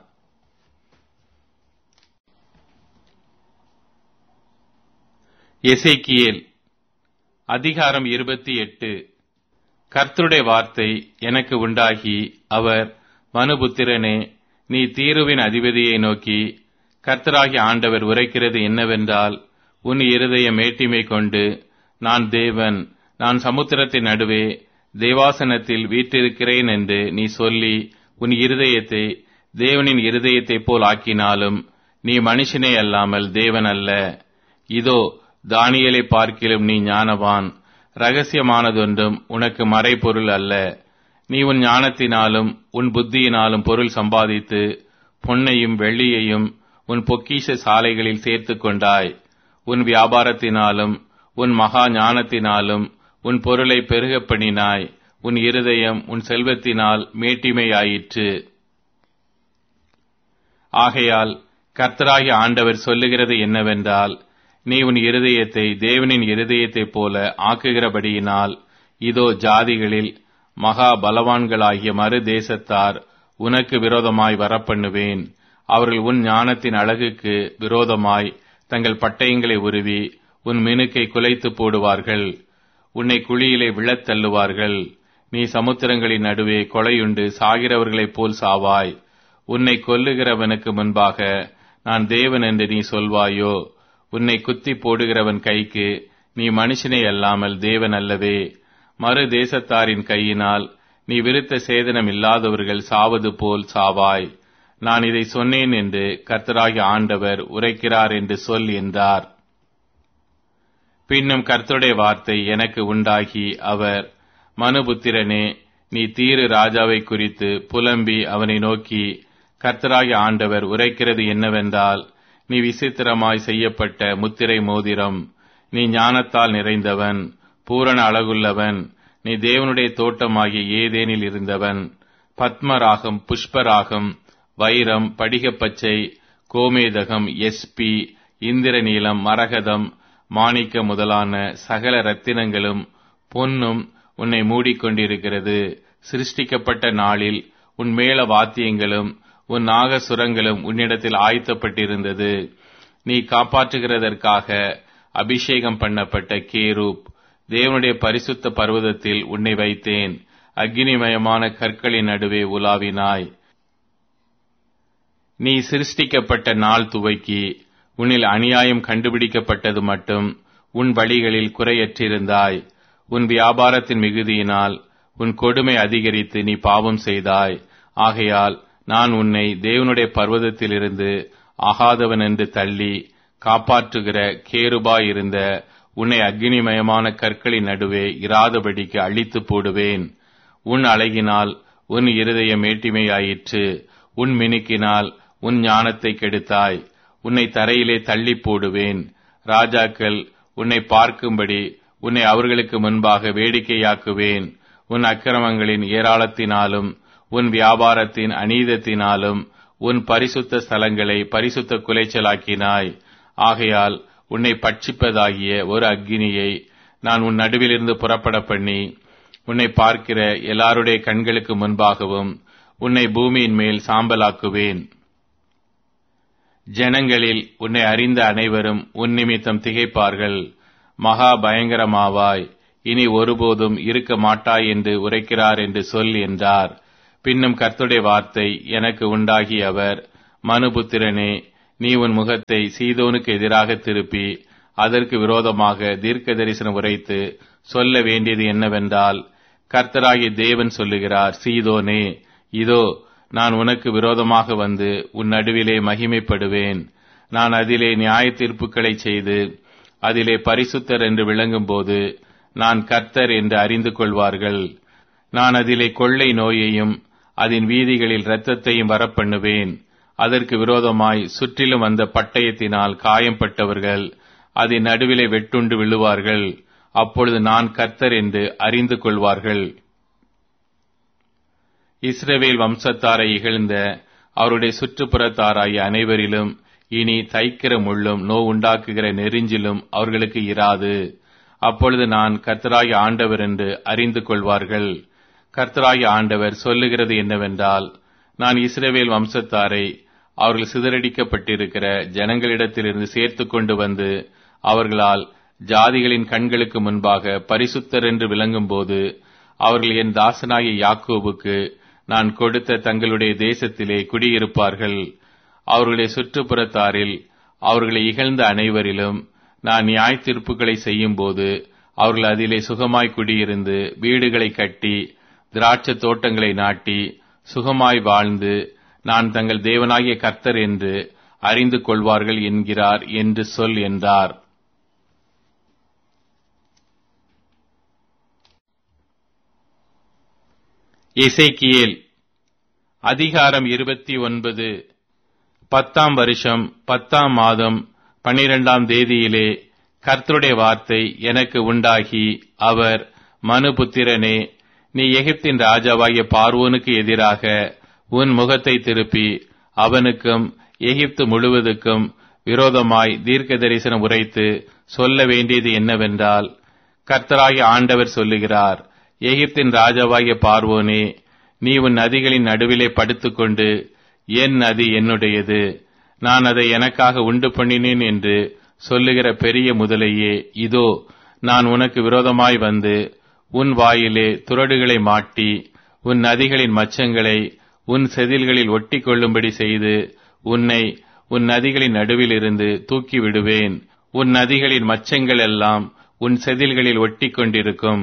எசேக்கியேல் அதிகாரம் இருபத்தி எட்டு. கர்த்தருடைய வார்த்தை எனக்கு உண்டாகி அவர், மனுபுத்திரனே, நீ தீருவின் அதிபதியை நோக்கி, கர்த்தராகிய ஆண்டவர் உரைக்கிறது என்னவென்றால், உன் இருதய மேட்டிமை கொண்டு நான் தேவன், நான் சமுத்திரத்தின் நடுவே தேவாசனத்தில் வீற்றிருக்கிறேன் என்று நீ சொல்லி உன் இருதயத்தை தேவனின் இருதயத்தைப் போல் ஆக்கினாலும் நீ மனுஷனே அல்லாமல் தேவன் அல்ல. இதோ தானியேலை பார்க்கிலும் நீ ஞானவான். இரகசியமானதொன்றும் உனக்கு மறைபொருள் அல்ல. நீ உன் ஞானத்தினாலும் உன் புத்தியினாலும் பொருள் சம்பாதித்து பொன்னையும் வெள்ளியையும் உன் பொக்கிஷ சாலைகளில் சேர்த்து கொண்டாய். உன் வியாபாரத்தினாலும் உன் மகா ஞானத்தினாலும் உன் பொருளை பெருகப் பண்ணினாய். உன் இருதயம் உன் செல்வத்தினால் மேட்டிமையாயிற்று. ஆகையால் கர்த்தராகிய ஆண்டவர் சொல்லுகிறது என்னவென்றால், நீ உன் இருதயத்தை தேவனின் இருதயத்தைப் போல ஆக்குகிறபடியினால், இதோ ஜாதிகளில் மகா பலவான்களாகிய மறு தேசத்தார் உனக்கு விரோதமாய் வரப்பண்ணுவேன். அவர்கள் உன் ஞானத்தின் அழகுக்கு விரோதமாய் தங்கள் பட்டயங்களை உருவி உன் மினுக்கை குலைத்து போடுவார்கள். உன்னை குழியிலே விழத் தள்ளுவார்கள். நீ சமுத்திரங்களின் நடுவே கொலையுண்டு சாகிறவர்களைப் போல் சாவாய். உன்னை கொல்லுகிறவனுக்கு முன்பாக நான் தேவன் என்று நீ சொல்வாயோ? உன்னை குத்தி போடுகிறவன் கைக்கு நீ மனுஷனே அல்லாமல் தேவன் அல்லவே. மறு தேசத்தாரின் கையினால் நீ விருத்த சேதனம் இல்லாதவர்கள் சாவது போல் சாவாய். நான் இதை சொன்னேன் என்று கர்த்தராகிய ஆண்டவர் உரைக்கிறார் என்று சொல் என்றார். பின்னும் கர்த்தருடைய வார்த்தை எனக்கு உண்டாகி அவர், மனுபுத்திரனே, நீ தீரு ராஜாவை குறித்து புலம்பி அவனை நோக்கி, கர்த்தராகிய ஆண்டவர் உரைக்கிறது என்னவென்றால், நீ விசித்திரமாய் செய்யப்பட்ட முத்திரை மோதிரம். நீ ஞானத்தால் நிறைந்தவன், பூரண அழகுள்ளவன். நீ தேவனுடைய தோட்டமாகிய ஏதேனில் இருந்தவன். பத்மராகம், புஷ்பராகம், வைரம், படிகப்பச்சை, கோமேதகம், எஸ்பி, இந்திரநீலம், மரகதம், மாணிக்க முதலான சகல ரத்தினங்களும் பொன்னும் உன்னை மூடிக்கொண்டிருக்கிறது. சிருஷ்டிக்கப்பட்ட நாளில் உன் மேள வாத்தியங்களும் உன் நாகசுரங்களும் உன்னிடத்தில் ஆயத்தப்பட்டிருந்தது. நீ காப்பாற்றுகிறதற்காக அபிஷேகம் பண்ணப்பட்ட கேரூப். தேவனுடைய பரிசுத்த பர்வதத்தில் உன்னை வைத்தேன். அக்னிமயமான கற்களின் நடுவே உலாவினாய். நீ சிருஷ்டிக்கப்பட்ட நாள் துவக்கி உன்னில் அநியாயம் கண்டுபிடிக்கப்பட்டது மட்டும் உன் வழிகளில் குறையற்றிருந்தாய். உன் வியாபாரத்தின் மிகுதியினால் உன் கொடுமை அதிகரித்து நீ பாவம் செய்தாய். ஆகையால் நான் உன்னை தேவனுடைய பர்வதத்திலிருந்து ஆகாதவன் என்று தள்ளி காப்பாற்றுகிற கேருபாயிருந்த உன்னை அக்னிமயமான கற்களின் நடுவே இராதபடிக்கு அழித்து போடுவேன். உன் அழகினால் உன் இருதயம் மேட்டிமையாயிற்று. உன் மினுக்கினால் உன் ஞானத்தை கெடுத்தாய். உன்னை தரையிலே தள்ளி போடுவேன். ராஜாக்கள் உன்னை பார்க்கும்படி உன்னை அவர்களுக்கு முன்பாக வேடிக்கையாக்குவேன். உன் அக்கிரமங்களின் ஏராளத்தினாலும் உன் வியாபாரத்தின் அநீதத்தினாலும் உன் பரிசுத்த ஸ்தலங்களை பரிசுத்த குலைச்சலாக்கினாய். ஆகையால் உன்னை பட்சிப்பதாகிய ஒரு அக்கினியை நான் உன் நடுவிலிருந்து புறப்பட பண்ணி உன்னை பார்க்கிற எல்லாருடைய கண்களுக்கு முன்பாகவும் உன்னை பூமியின் மேல் சாம்பலாக்குவேன். ஜனங்களில் உன்னை அறிந்த அனைவரும் உன் நிமித்தம் திகைப்பார்கள். மகா பயங்கரமாவாய். இனி ஒருபோதும் இருக்க மாட்டாய் என்று உரைக்கிறார் என்று சொல் என்றார். பின்னும் கர்த்தருடைய வார்த்தை எனக்கு உண்டாகி அவர், மனுபுத்திரனே, நீ உன் முகத்தை சீதோனுக்கு எதிராக திருப்பி அதற்கு விரோதமாக தீர்க்க தரிசனம் உரைத்து சொல்ல வேண்டியது என்னவென்றால், கர்த்தராகிய தேவன் சொல்லுகிறார், சீதோனே, இதோ நான் உனக்கு விரோதமாக வந்து உன் நடுவிலே மகிமைப்படுவேன். நான் அதிலே நியாய தீர்ப்புகளை செய்து அதிலே பரிசுத்தர் என்று விளங்கும் போது நான் கர்த்தர் என்று அறிந்து கொள்வார்கள். நான் அதிலே கொள்ளை நோயையும் அதன் வீதிகளில் இரத்தத்தையும் வரப்பண்ணுவேன். அதற்கு விரோதமாய் சுற்றிலும் வந்த பட்டயத்தினால் காயம்பட்டவர்கள் அதன் நடுவிலே வெட்டுண்டு விழுவார்கள். அப்பொழுது நான் கர்த்தர் என்று அறிந்து கொள்வார்கள். இஸ்ரவேல் வம்சத்தாரை இகழ்ந்த அவருடைய சுற்றுப்புறத்தாராகிய அனைவரிலும் இனி தைக்கிற முள்ளும் நோ உண்டாக்குகிற நெரிஞ்சிலும் அவர்களுக்கு இராது. அப்பொழுது நான் கர்த்தராகிய ஆண்டவர் என்று அறிந்து கொள்வார்கள். கர்த்தராகிய ஆண்டவர் சொல்லுகிறது என்னவென்றால், நான் இஸ்ரவேல் வம்சத்தாரை அவர்கள் சிதறடிக்கப்பட்டிருக்கிற ஜனங்களிடத்திலிருந்து சேர்த்து கொண்டு வந்து அவர்களால் ஜாதிகளின் கண்களுக்கு முன்பாக பரிசுத்தர் என்று விளங்கும் போது அவர்கள் என் தாசனாகிய யாக்கோபுக்கு நான் கொடுத்த தங்களுடைய தேசத்திலே குடியிருப்பார்கள். அவர்களுடைய சுற்றுப்புறத்தாரில் அவர்களை இகழ்ந்த அனைவரிலும் நான் நியாய தீர்ப்புகளை செய்யும் போது அவர்கள் அதிலே சுகமாய் குடியிருந்து வீடுகளை கட்டி திராட்சை தோட்டங்களை நாட்டி சுகமாய் வாழ்ந்து நான் தங்கள் தேவனாகிய கர்த்தர் என்று அறிந்து கொள்வார்கள் என்கிறார் என்று சொல் என்றார். எசேக்கியேல் அதிகாரம் இருபத்தி ஒன்பது. பத்தாம் வருஷம் பத்தாம் மாதம் பன்னிரண்டாம் தேதியிலே கர்த்தருடைய வார்த்தை எனக்கு உண்டாகி அவர், மனுபுத்திரனே, நீ எகிப்தின் ராஜாவாகிய பார்வோனுக்கு எதிராக உன் முகத்தை திருப்பி அவனுக்கும் எகிப்து முழுவதுக்கும் விரோதமாய் தீர்க்க தரிசனம் உரைத்து சொல்ல வேண்டியது என்னவென்றால், கர்த்தராகிய ஆண்டவர் சொல்லுகிறார், எகிப்தின் ராஜாவாகிய பார்வோனே, நீ உன் நதிகளின் நடுவிலே படுத்துக்கொண்டு என் நதி என்னுடையது, நான் அதை எனக்காக உண்டு பண்ணினேன் என்று சொல்லுகிற பெரிய முதலையே, இதோ நான் உனக்கு விரோதமாய் வந்து உன் வாயிலே துறடுகளை மாட்டி உன் நதிகளின் மச்சங்களை உன் செதில்களில் ஒட்டி கொள்ளும்படி செய்து உன்னை உன் நதிகளின் நடுவில் இருந்து தூக்கி விடுவேன். உன் நதிகளின் மச்சங்கள் எல்லாம் உன் செதில்களில் ஒட்டி கொண்டிருக்கும்.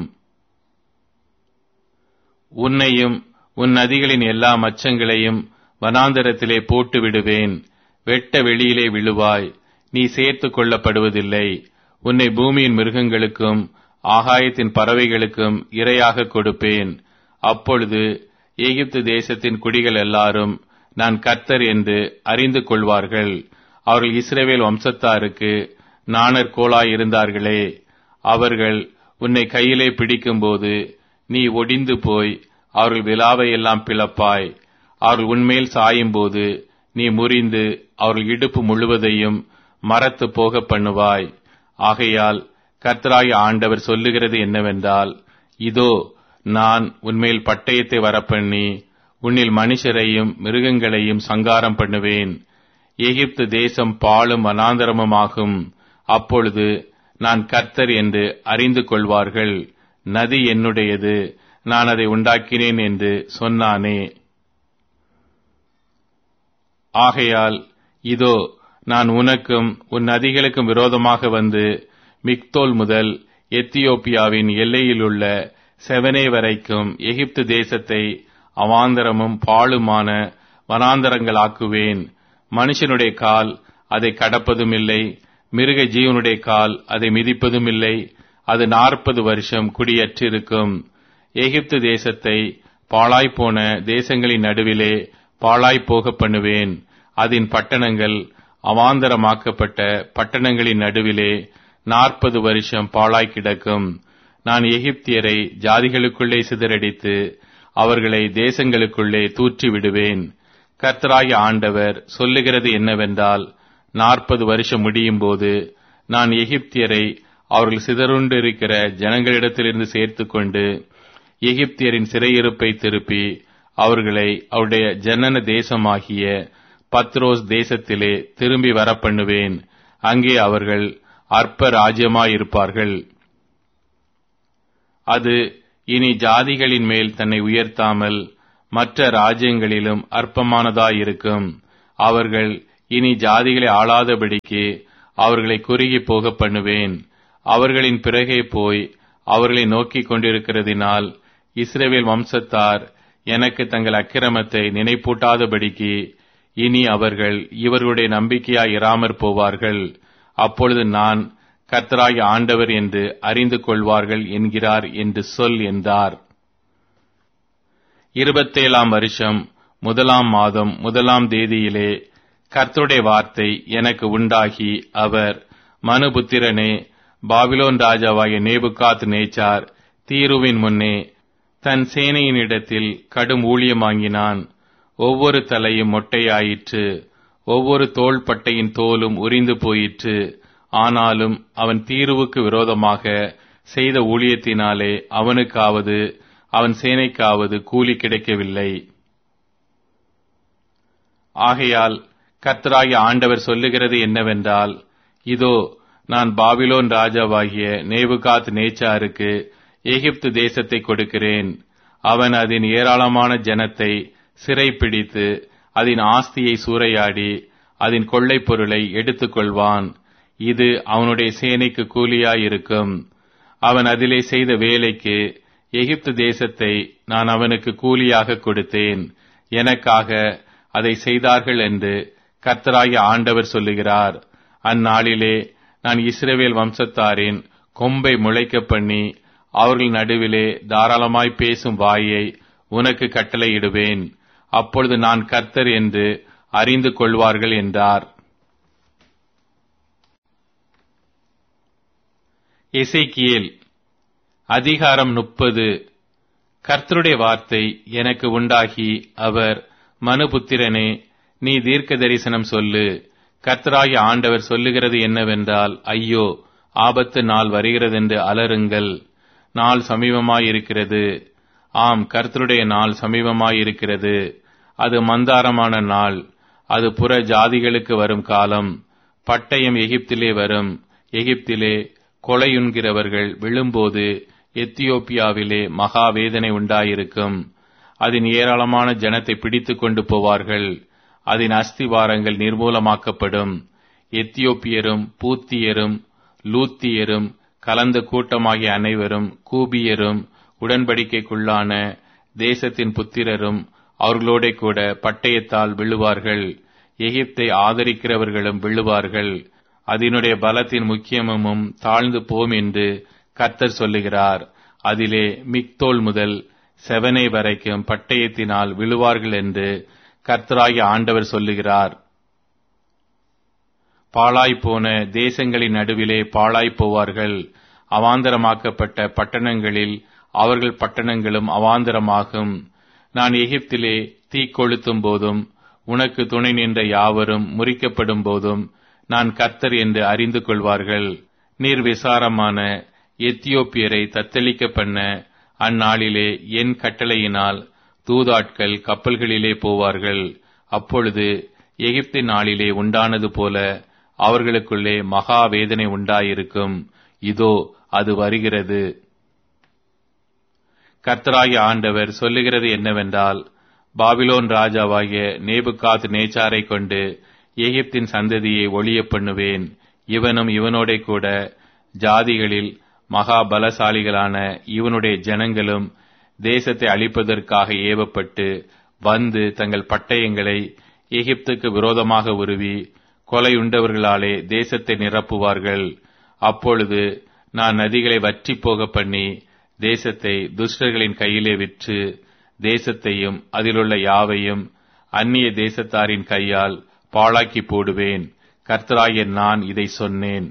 உன்னையும் உன் நதிகளின் எல்லா மச்சங்களையும் வனாந்தரத்திலே போட்டு விடுவேன். வெட்ட வெளியிலே விழுவாய், நீ சேர்த்து கொள்ளப்படுவதில்லை. உன்னை பூமியின் மிருகங்களுக்கும் ஆகாயத்தின் பறவைகளுக்கும் இரையாக கொடுப்பேன். அப்பொழுது எகிப்து தேசத்தின் குடிகள் எல்லாரும் நான் கர்த்தர் என்று அறிந்து கொள்வார்கள். அவர்கள் இஸ்ரவேல் வம்சத்தாருக்கு நாணற்கோலாய் இருந்தார்களே, அவர்கள் உன்னை கையிலே பிடிக்கும்போது நீ ஒடிந்து போய் அவர்கள் விலாவை எல்லாம் பிளப்பாய். அவர்கள் உன்மேல் சாயும் போது நீ முறிந்து அவர்கள் இடுப்பு முழுவதையும் மரத்து போக பண்ணுவாய். ஆகையால் கர்த்தராகிய ஆண்டவர் சொல்லுகிறது என்னவென்றால், இதோ நான் உன்மேல் பட்டயத்தை வரப்பண்ணி உன்னில் மனுஷரையும் மிருகங்களையும் சங்காரம் பண்ணுவேன். எகிப்து தேசம் பாழும் வனாந்தரமுமாகும். அப்பொழுது நான் கர்த்தர் என்று அறிந்து கொள்வார்கள். நதி என்னுடையது, நான் அதை உண்டாக்கினேன் என்று சொன்னானே. ஆகையால் இதோ நான் உனக்கும் உன் நதிகளுக்கும் விரோதமாக வந்து மிக்தோல் முதல் எத்தியோப்பியாவின் எல்லையிலுள்ள செவனே வரைக்கும் எகிப்து தேசத்தை அவாந்தரமும் பாழுமான வனாந்தரங்களாக்குவேன். மனுஷனுடைய கால் அதை கடப்பதும் இல்லை, மிருக ஜீவனுடைய கால் அதை மிதிப்பதும் இல்லை. அது நாற்பது வருஷம் குடியற்றிருக்கும். எகிப்து தேசத்தை பாழாய்ப்போன தேசங்களின் நடுவிலே பாழாய்ப்போக பண்ணுவேன். அதன் பட்டணங்கள் அவாந்தரமாக்கப்பட்ட பட்டணங்களின் நடுவிலே நாற்பது வருஷம் பாழாய் கிடக்கும். நான் எகிப்தியரை ஜாதிகளுக்குள்ளே சிதறடித்து அவர்களை தேசங்களுக்குள்ளே தூற்றி விடுவேன். கர்த்தராகிய ஆண்டவர் சொல்லுகிறது என்னவென்றால், நாற்பது வருஷம் முடியும் போது நான் எகிப்தியரை அவர்கள் சிதறுண்டிருக்கிற ஜனங்களிடத்திலிருந்து சேர்த்து கொண்டு எகிப்தியரின் சிறையிருப்பை திருப்பி அவர்களை அவருடைய ஜனன தேசமாகிய பத்ரோஸ் தேசத்திலே திரும்பி வரப்பண்ணுவேன். அங்கே அவர்கள் அற்ப ராஜ்யமாயிருப்பார்கள். அது இனி ஜாதிகளின் மேல் தன்னை உயர்த்தாமல் மற்ற ராஜ்யங்களிலும் அற்பமானதாயிருக்கும். அவர்கள் இனி ஜாதிகளை ஆளாதபடிக்கு அவர்களை குறுகி போக பண்ணுவேன். அவர்களின் பிறகே போய் அவர்களை நோக்கிக் கொண்டிருக்கிறதினால் இஸ்ரவேல் வம்சத்தார் எனக்கு தங்கள் அக்கிரமத்தை நினைப்பூட்டாதபடிக்கு இனி அவர்கள் இவர்களுடைய நம்பிக்கையாய் இராமற் போவார்கள். அப்பொழுது நான் கர்த்தராகிய ஆண்டவர் என்று அறிந்து கொள்வார்கள் என்கிறார் என்று சொல் என்றார். இருபத்தேழாம் வருஷம் முதலாம் மாதம் முதலாம் தேதியிலே கர்த்தருடைய வார்த்தை எனக்கு உண்டாகி, அவர், மனுபுத்திரனே, பாபிலோன் ராஜாவாகிய நேபுகாத் நேச்சார் தீருவின் முன்னே தன் சேனையினிடத்தில் கடும் ஊழியம் வாங்கினான். ஒவ்வொரு தலையும் மொட்டையாயிற்று, ஒவ்வொரு தோள்பட்டையின் தோலும் உரிந்து போயிற்று. ஆனாலும் அவன் தீருவுக்கு விரோதமாக செய்த ஊழியத்தினாலே அவனுக்காவது அவன் சேனைக்காவது கூலி கிடைக்கவில்லை. ஆகையால் கர்த்தராகிய ஆண்டவர் சொல்லுகிறது என்னவென்றால், இதோ, நான் பாபிலோன் ராஜாவாகிய நேபுகாத் நேச்சாருக்கு எகிப்து தேசத்தை கொடுக்கிறேன். அவன் அதன் ஏராளமான ஜனத்தை சிறைப்பிடித்து அதன் ஆஸ்தியை சூறையாடி அதன் கொள்ளைப் பொருளை எடுத்துக் கொள்வான். இது அவனுடைய சேனைக்கு கூலியாயிருக்கும். அவன் அதிலே செய்த வேலைக்கு எகிப்து தேசத்தை நான் அவனுக்கு கூலியாக கொடுத்தேன். எனக்காக அதை செய்தார்கள் என்று கர்த்தராகிய ஆண்டவர் சொல்லுகிறார். அந்நாளிலே நான் இஸ்ரவேல் வம்சத்தாரின் கொம்பை முளைக்க பண்ணி அவர்கள் நடுவிலே தாராளமாய் பேசும் வாயை உனக்கு கட்டளையிடுவேன். அப்பொழுது நான் கர்த்தர் என்று அறிந்து கொள்வார்கள் என்றார். எசேக்கியேல் அதிகாரம் முப்பது. கர்த்தருடைய வார்த்தை எனக்கு உண்டாகி, அவர், மனுபுத்திரனே, நீ தீர்க்க தரிசனம் சொல்லு. கர்த்தராகிய ஆண்டவர் சொல்லுகிறது என்னவென்றால், ஐயோ, ஆபத்து நாள் வருகிறதென்று அலறுங்கள். நாள் சமீபமாயிருக்கிறது. ஆம், கர்த்தருடைய நாள் சமீபமாயிருக்கிறது. அது மந்தாரமான நாள். அது புற ஜாதிகளுக்கு வரும் காலம். பட்டயம் எகிப்திலே வரும். எகிப்திலே கொலையுண்கிறவர்கள் விழும்போது எத்தியோப்பியாவிலே மகா வேதனை உண்டாயிருக்கும். அதன் ஏராளமான ஜனத்தை பிடித்து கொண்டு போவார்கள். அதன் அஸ்திவாரங்கள் நிர்மூலமாக்கப்படும். எத்தியோப்பியரும் பூத்தியரும் லூத்தியரும் கலந்த கூட்டமாகிய அனைவரும் கூபியரும் உடன்படிக்கைக்குள்ளான தேசத்தின் புத்திரரும் அவர்களோட கூட பட்டயத்தால் விழுவார்கள். எகிப்தை ஆதரிக்கிறவர்களும் விழுவார்கள். அதனுடைய பலத்தின் முக்கியமும் தாழ்ந்து போம் என்று கர்த்தர் சொல்லுகிறார். அதிலே மிக்தோல் முதல் செவனை வரைக்கும் பட்டயத்தினால் விழுவார்கள் என்று கர்த்தராகிய ஆண்டவர் சொல்லுகிறார். பாழாய்ப்போன தேசங்களின் நடுவிலே பாழாய்ப் போவார்கள். அவாந்தரமாக்கப்பட்ட பட்டணங்களில் அவர்கள் பட்டணங்களும் அவாந்தரமாகும். நான் எகிப்திலே தீ கொளுத்தும் போதும் உனக்கு துணை நின்ற யாவரும் முறிக்கப்படும் போதும் நான் கர்த்தர் என்று அறிந்து கொள்வார்கள். நீர் விசாரமான எத்தியோப்பியரை தத்தளிக்க பண்ண அந்நாளிலே என் கட்டளையினால் தூதாட்கள் கப்பல்களிலே போவார்கள். அப்பொழுது எகிப்தின் நாளிலே உண்டானது போல அவர்களுக்குள்ளே மகா வேதனை உண்டாயிருக்கும். இதோ, அது வருகிறது. கர்த்தராகிய ஆண்டவர் சொல்லுகிறது என்னவென்றால், பாபிலோன் ராஜாவாகிய நேபுகாத் நேச்சாரை கொண்டு எகிப்தின் சந்ததியை ஒழிய பண்ணுவேன். இவனும் இவனோட கூட ஜாதிகளில் மகா பலசாலிகளான இவனுடைய ஜனங்களும் தேசத்தை அழிப்பதற்காக ஏவப்பட்டு வந்து தங்கள் பட்டயங்களை எகிப்துக்கு விரோதமாக உருவி கொலையுண்டவர்களாலே தேசத்தை நிரப்புவார்கள். அப்பொழுது நான் நதிகளை வற்றி போக பண்ணி தேசத்தை துஷ்டர்களின் கையிலே விற்று தேசத்தையும் அதிலுள்ள யாவையும் அந்நிய தேசத்தாரின் கையால் பாழாக்கி போடுவேன். கர்த்தராகிய நான் இதை சொன்னேன்.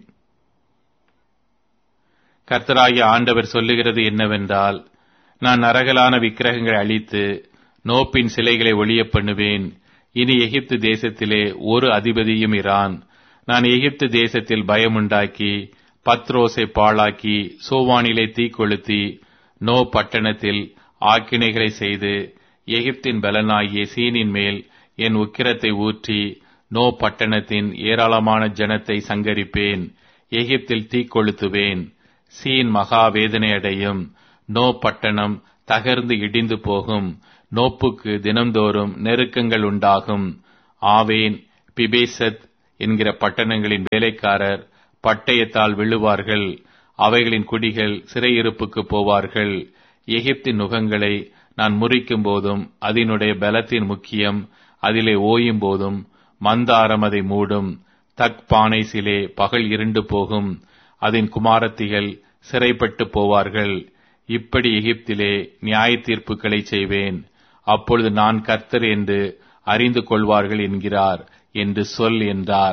கர்த்தராகிய ஆண்டவர் சொல்லுகிறது என்னவென்றால், நான் நரகலான விக்கிரகங்களை அழித்து நோப்பின் சிலைகளை ஒழிய பண்ணுவேன். இனி எகிப்து தேசத்திலே ஒரு அதிபதியும் இரான். நான் எகிப்து தேசத்தில் பயமுண்டாக்கி பத்ரோசை பாழாக்கி சோவானிலே தீ கொளுத்தி நோ பட்டணத்தில் ஆக்கினைகளை செய்து எகிப்தின் பலனாகிய சீனின் மேல் என் உக்கிரத்தை ஊற்றி நோ பட்டணத்தின் ஏராளமான ஜனத்தை சங்கரிப்பேன். எகிப்தில் தீ கொளுத்துவேன். சீன் மகா வேதனை அடையும். நோ பட்டணம் தகர்ந்து இடிந்து போகும். நோப்புக்கு தினம்தோறும் நெருக்கங்கள் உண்டாகும். ஆவேன், பிபேசத் என்கிற பட்டணங்களின் வேலைக்காரர் பட்டயத்தால் விழுவார்கள். அவைகளின் குடிகள் சிறையிருப்புக்கு போவார்கள். எகிப்தின் நுகங்களை நான் முறிக்கும் போதும் அதனுடைய பலத்தின் முக்கியம் அதிலே ஓயும் போதும் மந்தாரம் அதை மூடும். தக் பானைசிலே பகல் இருண்டு போகும். அதன் குமாரத்திகள் சிறைப்பட்டு போவார்கள். இப்படி எகிப்திலே நியாய தீர்ப்புகளை செய்வேன். அப்பொழுது நான் கர்த்தர் என்று அறிந்து கொள்வார்கள் என்கிறார் என்று சொல் என்றார்.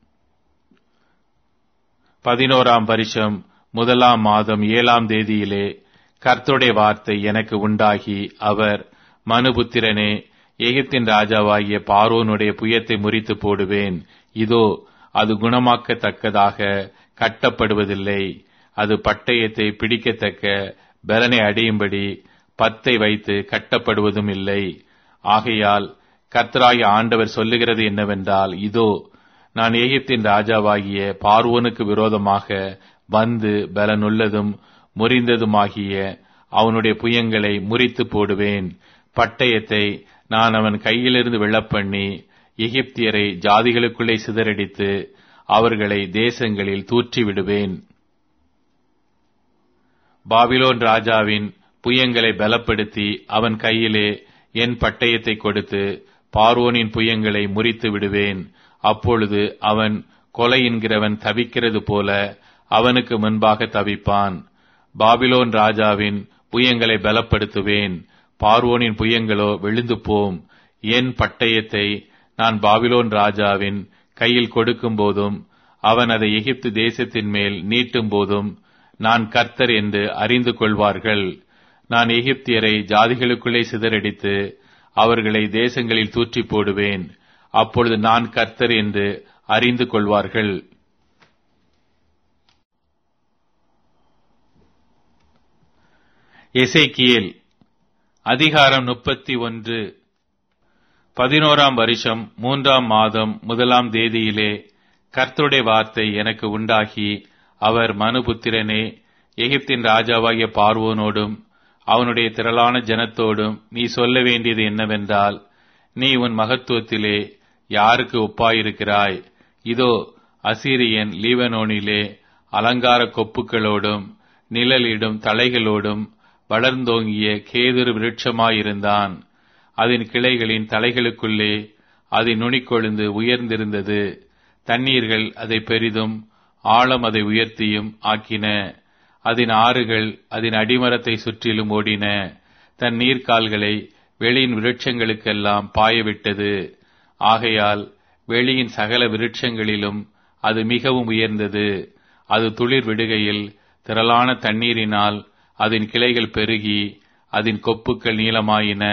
பதினோராம் வருஷம் முதலாம் மாதம் ஏழாம் தேதியிலே கர்த்தருடைய வார்த்தை எனக்கு உண்டாகி, அவர், மனுபுத்திரனே, எகிப்தின் ராஜாவாகிய பார்வோனுடைய புயத்தை முறித்து போடுவேன். இதோ அது குணமாக்கத்தக்கதாக கட்டப்படுவதில்லை. அது பட்டயத்தை பிடிக்கத்தக்க பலனை அடையும்படி பத்தை வைத்து கட்டப்படுவதும் இல்லை. ஆகையால் கர்த்தராகிய ஆண்டவர் சொல்லுகிறது என்னவென்றால், இதோ நான் எகிப்தின் ராஜாவாகிய பார்வோனுக்கு விரோதமாக வந்து பலனுள்ளதும் முறிந்ததுமாகிய அவனுடைய புயங்களை முறித்து போடுவேன். பட்டயத்தை நான் அவன் கையிலிருந்து விழப்பண்ணி எகிப்தியரை ஜாதிகளுக்குள்ளே சிதறடித்து அவர்களை தேசங்களில் தூற்றி விடுவேன். பாபிலோன் ராஜாவின் புயங்களை பலப்படுத்தி அவன் கையிலே என் பட்டயத்தை கொடுத்து பார்வோனின் புயங்களை முறித்து விடுவேன். அப்பொழுது அவன் கொலை என்கிறவன் தவிக்கிறது போல அவனுக்கு முன்பாக தவிப்பான். பாபிலோன் ராஜாவின் புயங்களை பலப்படுத்துவேன். பார்வோனின் புயங்களோ விழுந்து போம். என் பட்டயத்தை நான் பாபிலோன் ராஜாவின் கையில் கொடுக்கும் போதும் அவன் அதை எகிப்து தேசத்தின் மேல் நீட்டும் போதும் நான் கர்த்தர் என்று அறிந்து கொள்வார்கள். நான் எகிப்தியரை ஜாதிகளுக்குள்ளே சிதறடித்து அவர்களை தேசங்களில் தூற்றி போடுவேன். அப்பொழுது நான் கர்த்தர் என்று அறிந்து கொள்வார்கள். எசேக்கியேல் அதிகாரம் முப்பத்தி ஒன்று. பதினோராம் வருஷம் மூன்றாம் மாதம் முதலாம் தேதியிலே கர்த்தருடைய வார்த்தை எனக்கு உண்டாகி, அவர், மனுபுத்திரனே, எகிப்தின் ராஜாவாகிய பார்வோனோடும் அவனுடைய திரளான ஜனத்தோடும் நீ சொல்ல வேண்டியது என்னவென்றால், நீ உன் மகத்துவத்திலே யாருக்கு ஒப்பாயிருக்கிறாய்? இதோ அசீரியன் லீபனோனிலே அலங்கார கொப்புக்களோடும் நிழலிடும் தலைகளோடும் வளர்ந்தோங்கிய கேதுரு விருட்சமாயிருந்தான். அதன் கிளைகளின் தலைகளுக்குள்ளே அதன் நுனிக்கொழுந்து உயர்ந்திருந்தது. தண்ணீர்கள் அதை பெரிதும் ஆழம் அதை உயர்த்தியும் ஆக்கின. அதன் ஆறுகள் அதன் அடிமரத்தை சுற்றிலும் ஓடின. தன் நீர்க்கால்களை வெளியின் விருட்சங்களுக்கெல்லாம் பாயவிட்டது. ஆகையால் வெளியின் சகல விருட்சங்களிலும் அது மிகவும் உயர்ந்தது. அது துளிர் விடுகையில் திரளான தண்ணீரினால் அதன் கிளைகள் பெருகி அதன் கொப்புக்கள் நீளமாயின.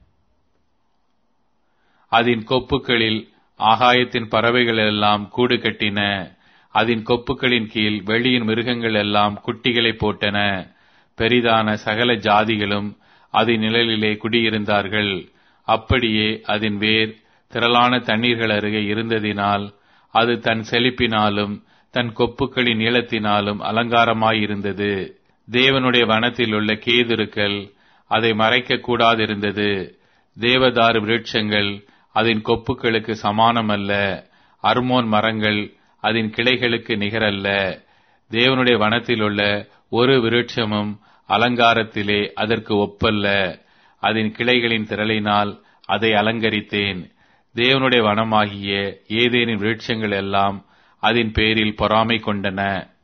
அதன் கொப்புக்களில் ஆகாயத்தின் பறவைகள் எல்லாம் கூடு கட்டின. அதன் கொப்புக்களின் கீழ் வெளியின் மிருகங்கள் எல்லாம் குட்டிகளை போட்டன. பெரிதான சகல ஜாதிகளும் அதன் நிழலிலே குடியிருந்தார்கள். அப்படியே அதன் வேர் திரளான தண்ணீர்கள் அருகே இருந்ததினால் அது தன் செழிப்பினாலும் தன் கொப்புக்களின் நீளத்தினாலும் அலங்காரமாயிருந்தது. தேவனுடைய வனத்தில் உள்ள கேதுருக்கள் அதை மறைக்க கூடாதிருந்தது. தேவதாரு விருட்சங்கள் அதன் கொப்புக்களுக்கு சமானமல்ல. அர்மோன் மரங்கள் அதன் கிளைகளுக்கு நிகரல்ல. தேவனுடைய வனத்தில் உள்ள ஒரு விருட்சமும் அலங்காரத்திலே அதற்கு ஒப்பல்ல. அதன் கிளைகளின் திரளினால் அதை அலங்கரித்தேன். தேவனுடைய வனமாகிய ஏதேனின் விருட்சங்கள் எல்லாம் அதன் பேரில் பொறாமை கொண்டன.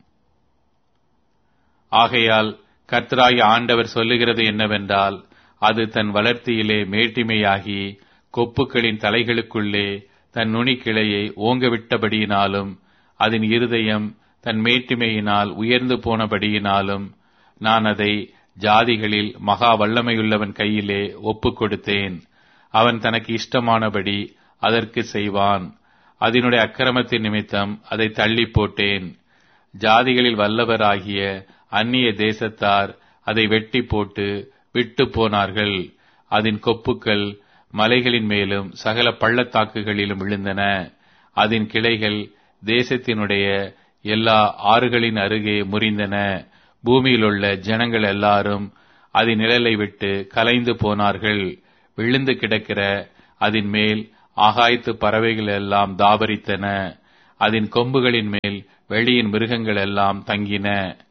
ஆகையால் கர்த்தராகிய ஆண்டவர் சொல்லுகிறது என்னவென்றால், அது தன் வளர்த்தியிலே மேட்டிமையாகி கொப்புக்களின் தலைகளுக்குள்ளே தன் நுனி கிளையை ஓங்கவிட்டபடியினாலும் அதன் இருதயம் தன் மேட்டிமையினால் உயர்ந்து போனபடியினாலும் நான் அதை ஜாதிகளில் மகா வல்லமையுள்ளவன் கையிலே ஒப்புக் கொடுத்தேன். அவன் தனக்கு இஷ்டமானபடி அதற்கு செய்வான். அதனுடைய அக்கிரமத்தின் நிமித்தம் அதை தள்ளி போட்டேன். ஜாதிகளில் வல்லவராகிய அந்நிய தேசத்தார் அதை வெட்டி போட்டு விட்டு போனார்கள். அதன் கொப்புக்கள் மலைகளின் மேலும் சகல பள்ளத்தாக்குகளிலும் விழுந்தன. அதன் கிளைகள் தேசத்தினுடைய எல்லா ஆறுகளின் அருகே முறிந்தன. பூமியிலுள்ள ஜனங்கள் எல்லாரும் அதன் நிழலை விட்டு கலைந்து போனார்கள். விழுந்து கிடக்கிற அதன் மேல் ஆகாயத்து பறவைகள் எல்லாம் தாபரித்தன. அதன் கொம்புகளின் மேல் வெளியின் மிருகங்கள் எல்லாம் தங்கின.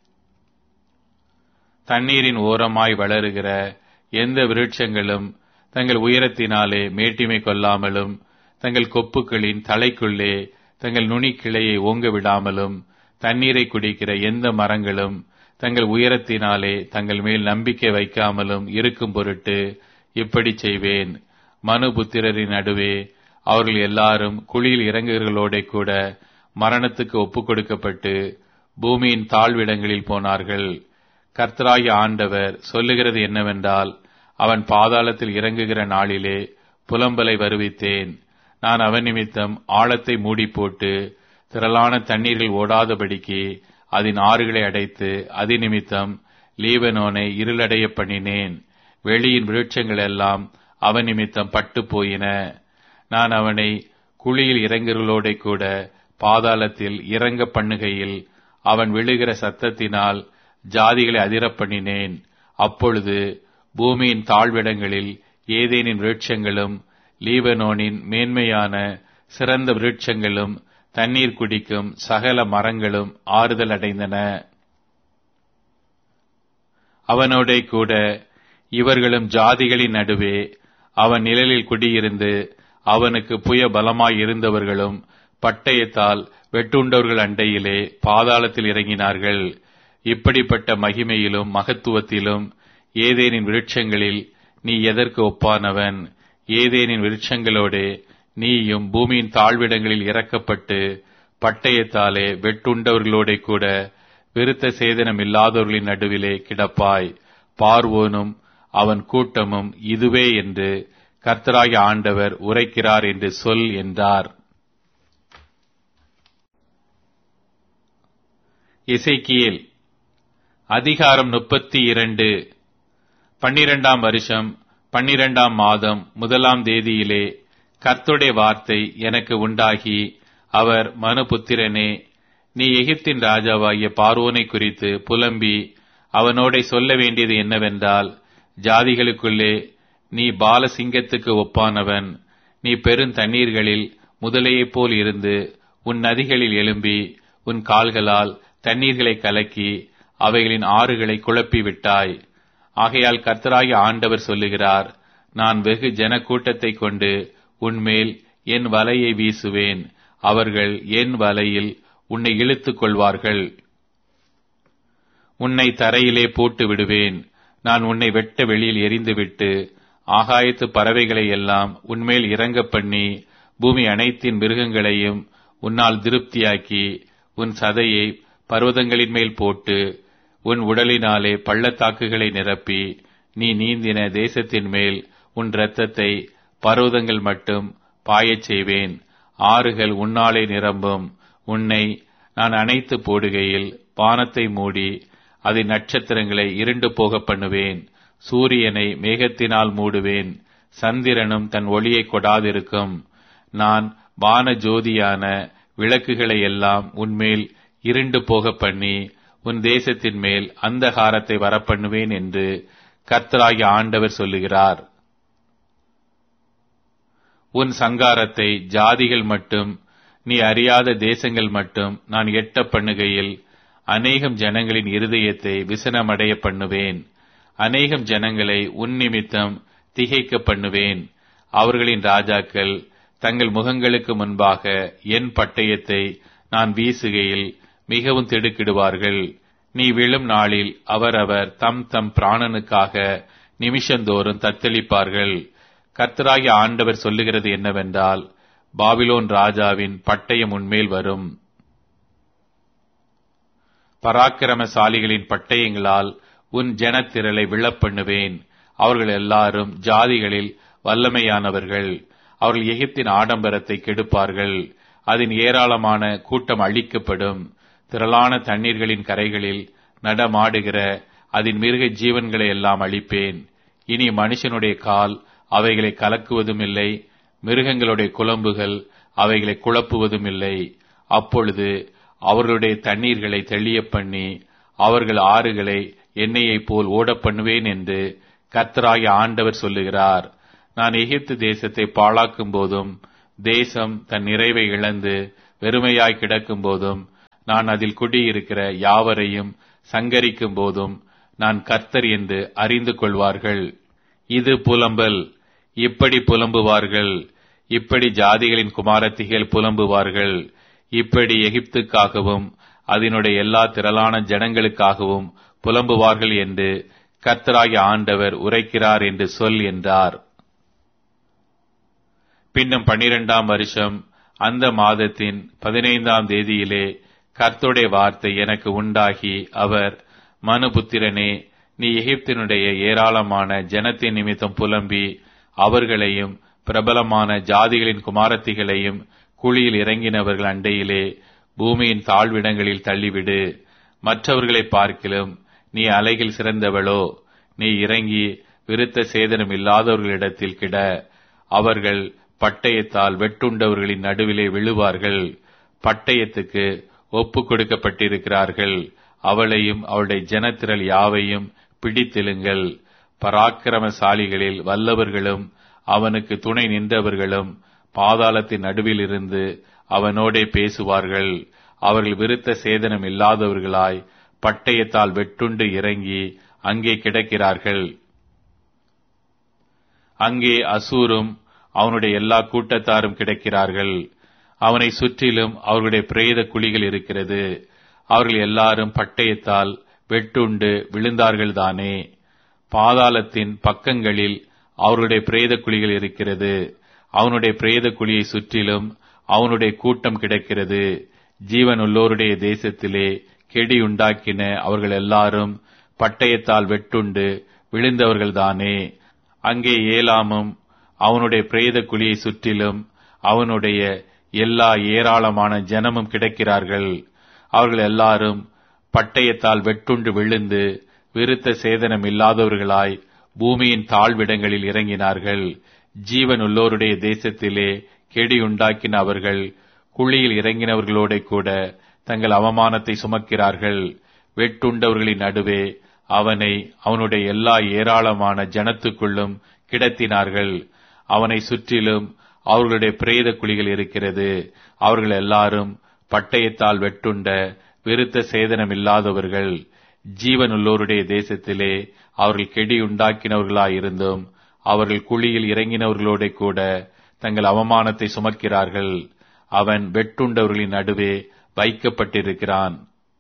தண்ணீரின் ஓரமாய் வளருகிற எந்த விருட்சங்களும் தங்கள் உயரத்தினாலே மேட்டிமை கொள்ளாமலும், தங்கள் கொப்புகளின் தலைக்குள்ளே தங்கள் நுனி கிளையை ஓங்க விடாமலும், தண்ணீரை குடிக்கிற எந்த மரங்களும் தங்கள் உயரத்தினாலே தங்கள் மேல் நம்பிக்கை வைக்காமலும் இருக்கும் பொருட்டு இப்படி செய்வேன். மனுபுத்திரரின் நடுவே அவர்கள் எல்லாரும் குழியில் இறங்குகிறவர்களோட கூட மரணத்துக்கு ஒப்புக் கொடுக்கப்பட்டு பூமியின் தாழ்விடங்களில் போனார்கள். கர்த்தராகிய ஆண்டவர் சொல்லுகிறது என்னவென்றால், அவன் பாதாளத்தில் இறங்குகிற நாளிலே புலம்பலை வருவித்தேன். நான் அவன் நிமித்தம் ஆழத்தை மூடி போட்டு திரளான தண்ணீர்கள் ஓடாதபடிக்கு அதன் ஆறுகளை அடைத்து அதி நிமித்தம் லீபனோனை இருளடைய பண்ணினேன். வெளியின் விருட்சங்கள் எல்லாம் அவன் நிமித்தம் பட்டு போயின. நான் அவனை குழியில் இறங்குகளோட கூட பாதாளத்தில் இறங்க பண்ணுகையில் அவன் விழுகிற சத்தத்தினால் ஜாதிகளை அதிரப் பண்ணினேன். அப்பொழுது பூமியின் தாழ்விடங்களில் ஏதேனின் விருட்சங்களும் லீபனோனின் மேன்மையான சிறந்த விருட்சங்களும் தண்ணீர் குடிக்கும் சகல மரங்களும் ஆறுதல் அடைந்தன. அவனோட கூட இவர்களும் ஜாதிகளின் நடுவே அவன் நிழலில் குடியிருந்து அவனுக்கு புய பலமாய் இருந்தவர்களும் பட்டயத்தால் வெட்டுண்டவர்கள் அண்டையிலே பாதாளத்தில் இறங்கினார்கள். இப்படிப்பட்ட மகிமையிலும் மகத்துவத்திலும் ஏதேனின் விருட்சங்களில் நீ எதற்கு ஒப்பானவன்? ஏதேனின் விருட்சங்களோடே நீயும் பூமியின் தாழ்விடங்களில் இறக்கப்பட்டு பட்டயத்தாலே வெட்டுண்டவர்களோட கூட விருத்த சேதனம் இல்லாதவர்களின் நடுவிலே கிடப்பாய். பார்வோனும் அவன் கூட்டமும் இதுவே என்று கர்த்தராகிய ஆண்டவர் உரைக்கிறார் என்று சொல் என்றார். எசேக்கியேல் அதிகாரம் முப்பத்தி இரண்டு. பன்னிரண்டாம் வருஷம் பன்னிரண்டாம் மாதம் முதலாம் தேதியிலே கர்த்தருடைய வார்த்தை எனக்கு உண்டாகி, அவர் மனுபுத்திரனே, நீ எகிப்தின் ராஜாவாகிய பார்வோனை குறித்து புலம்பி அவனோட சொல்ல வேண்டியது என்னவென்றால், ஜாதிகளுக்குள்ளே நீ பாலசிங்கத்துக்கு ஒப்பானவன். நீ பெருந்தண்ணீர்களில் முதலையைப் போல் இருந்து உன் நதிகளில் எழும்பி உன் கால்களால் தண்ணீர்களை கலக்கி அவைகளின் ஆறுகளை குழப்பி விட்டாய். ஆகையால் கர்த்தராகிய ஆண்டவர் சொல்லுகிறார், நான் வெகு ஜனக்கூட்டத்தை கொண்டு உன்மேல் என் வலையை வீசுவேன். அவர்கள் என் வலையில் உன்னை இழுத்துக் கொள்வார்கள். உன்னை தரையிலே போட்டு விடுவேன். நான் உன்னை வெட்ட வெளியில் எறிந்துவிட்டு ஆகாயத்து பறவைகளை எல்லாம் உன்மேல் இறங்க பண்ணி பூமி அனைத்தின் மிருகங்களையும் உன்னால் திருப்தியாக்கி உன் சதையை பர்வதங்களின் மேல் போட்டு உன் உடலினாலே பள்ளத்தாக்குகளை நிரப்பி நீ நீந்தின தேசத்தின் மேல் உன் இரத்தத்தை பர்வதங்கள் மட்டும் பாயச் செய்வேன். ஆறுகள் உன்னாலே நிரம்பும். உன்னை நான் அணைத்து போடுகையில் வானத்தை மூடி அதன் நட்சத்திரங்களை இருண்டு போக பண்ணுவேன். சூரியனை மேகத்தினால் மூடுவேன். சந்திரனும் தன் ஒளியை கொடாதிருக்கும். நான் வான ஜோதியான விளக்குகளை எல்லாம் உன்மேல் இருண்டு போக பண்ணி உன் தேசத்தின் மேல் அந்தகாரத்தை வரப்பண்ணுவேன் என்று கர்த்தராகிய ஆண்டவர் சொல்லுகிறார். உன் சங்காரத்தை ஜாதிகள் மட்டும் நீ அறியாத தேசங்கள் மட்டும் நான் எட்ட பண்ணுகையில் அநேகம் ஜனங்களின் இருதயத்தை விசனமடைய பண்ணுவேன். அநேகம் ஜனங்களை உன் நிமித்தம் திகைக்க பண்ணுவேன். அவர்களின் ராஜாக்கள் தங்கள் முகங்களுக்கு முன்பாக என் பட்டயத்தை நான் வீசுகையில் மிகவும் திடுக்கிடுவார்கள். நீ விழும் நாளில் அவரவர் தம் தம் பிராணனுக்காக நிமிஷந்தோறும் தத்தளிப்பார்கள். கர்த்தராகிய ஆண்டவர் சொல்லுகிறது என்னவென்றால், பாபிலோன் ராஜாவின் பட்டயம் உன்மேல் வரும். பராக்கிரமசாலிகளின் பட்டயங்களால் உன் ஜனத்திரளை விழப்பண்ணுவேன். அவர்கள் எல்லாரும் ஜாதிகளில் வல்லமையானவர்கள். அவர்கள் எகிப்தின் ஆடம்பரத்தை கெடுப்பார்கள். அதன் ஏராளமான கூட்டம் அழிக்கப்படும். திரளான தண்ணீர்களின் கரைகளில் நடமாடுகிற அதன் மிருக ஜீவன்களை எல்லாம் அழிப்பேன். இனி மனுஷனுடைய கால் அவைகளை கலக்குவதும் இல்லை, மிருகங்களுடைய குளம்புகள் அவைகளை குழப்புவதும் இல்லை. அப்பொழுது அவர்களுடைய தண்ணீர்களை தெளிய பண்ணி அவர்கள் ஆறுகளை எண்ணெயைப் போல் ஓடப் பண்ணுவேன் என்று கர்த்தராகிய ஆண்டவர் சொல்லுகிறார். நான் எகிப்து தேசத்தை பாழாக்கும் போதும், தேசம் தன் நிறைவை இழந்து வெறுமையாய் கிடக்கும் போதும், நான் அதில் குடியிருக்கிற யாவரையும் சங்கரிக்கும் போதும், நான் கர்த்தர் என்று அறிந்து கொள்வார்கள். இது புலம்பல். இப்படி புலம்புவார்கள். இப்படி ஜாதிகளின் குமாரத்திகள் புலம்புவார்கள். இப்படி எகிப்துக்காகவும் அதனுடைய எல்லா திரளான ஜனங்களுக்காகவும் புலம்புவார்கள் என்று கர்த்தராகிய ஆண்டவர் உரைக்கிறார் என்று சொல் என்றார். பின்னும் பன்னிரண்டாம் வருஷம் அந்த மாதத்தின் பதினைந்தாம் தேதியிலே கர்த்தருடைய வார்த்தை எனக்கு உண்டாகி, அவர், மனுபுத்திரனே, நீ எகிப்தினுடைய ஏராளமான ஜனத்தின் நிமித்தம் புலம்பி அவர்களையும் பிரபலமான ஜாதிகளின் குமாரத்திகளையும் குழியில் இறங்கினவர்கள் அண்டையிலே பூமியின் தாழ்விடங்களில் தள்ளிவிடு. மற்றவர்களை பார்க்கிலும் நீ அலைகள் சிறந்தவளோ, நீ இறங்கி விருத்த சேதனம் இல்லாதவர்களிடத்தில் கிட. அவர்கள் பட்டயத்தால் வெட்டுண்டவர்களின் நடுவிலே விழுவார்கள். பட்டயத்துக்கு ஒப்பு கொடுக்கப்பட்டிருக்கிறார்கள். அவளையும் அவளுடைய ஜனத்திரள் யாவையும் பிடித்தெழுங்கள். பராக்கிரமசாலிகளில் வல்லவர்களும் அவனுக்கு துணை நின்றவர்களும் பாதாளத்தின் நடுவில் இருந்து அவனோடே பேசுவார்கள். அவர்கள் விருத்த சேதனம் இல்லாதவர்களாய் பட்டயத்தால் வெட்டுண்டு இறங்கி அங்கே கிடக்கிறார்கள். அங்கே அசூரும் அவனுடைய எல்லா கூட்டத்தாரும் கிடக்கிறார்கள். அவனை சுற்றிலும் அவர்களுடைய பிரேத குழிகள் இருக்கிறது. அவர்கள் எல்லாரும் பட்டயத்தால் வெட்டுண்டு விழுந்தார்கள் தானே. பாதாளத்தின் பக்கங்களில் அவருடைய பிரேத குழிகள் இருக்கிறது. அவனுடைய பிரேத குழியை சுற்றிலும் அவனுடைய கூட்டம் கிடக்கிறது. ஜீவன் உள்ளோருடைய தேசத்திலே கெடி உண்டாக்கின அவர்கள் எல்லாரும் பட்டயத்தால் வெட்டுண்டு விழுந்தவர்கள்தானே. அங்கே ஏலாமும் அவனுடைய பிரேத குழியை சுற்றிலும் அவனுடைய எல்லா ஏராளமான ஜனமும் கிடக்கிறார்கள். அவர்கள் எல்லாரும் பட்டயத்தால் வெட்டுண்டு விழுந்து விருத்த சேதனம் இல்லாதவர்களாய் பூமியின் தாழ்விடங்களில் இறங்கினார்கள். ஜீவன் உள்ளோருடைய தேசத்திலே கெடி உண்டாக்கின அவர்கள் குழியில் இறங்கினவர்களோட கூட தங்கள் அவமானத்தை சுமக்கிறார்கள். வெட்டுண்டவர்களின் நடுவே அவனை அவனுடைய எல்லா ஏராளமான ஜனத்துக்குள்ளும் கிடத்தினார்கள். அவனை சுற்றிலும் அவர்களுடைய பிரேத குழிகள் இருக்கிறது. அவர்கள் எல்லாரும் பட்டயத்தால் வெட்டுண்ட விருத்த சேதனம் இல்லாதவர்கள். ஜீவன் உள்ளோருடைய தேசத்திலே அவர்கள் கெடி உண்டாக்கினவர்களாயிருந்தும் அவர்கள் குழியில் இறங்கினவர்களோட கூட தங்கள் அவமானத்தை சுமக்கிறார்கள். அவன் வெட்டுண்டவர்களின் நடுவே வைக்கப்பட்டிருக்கிறான்.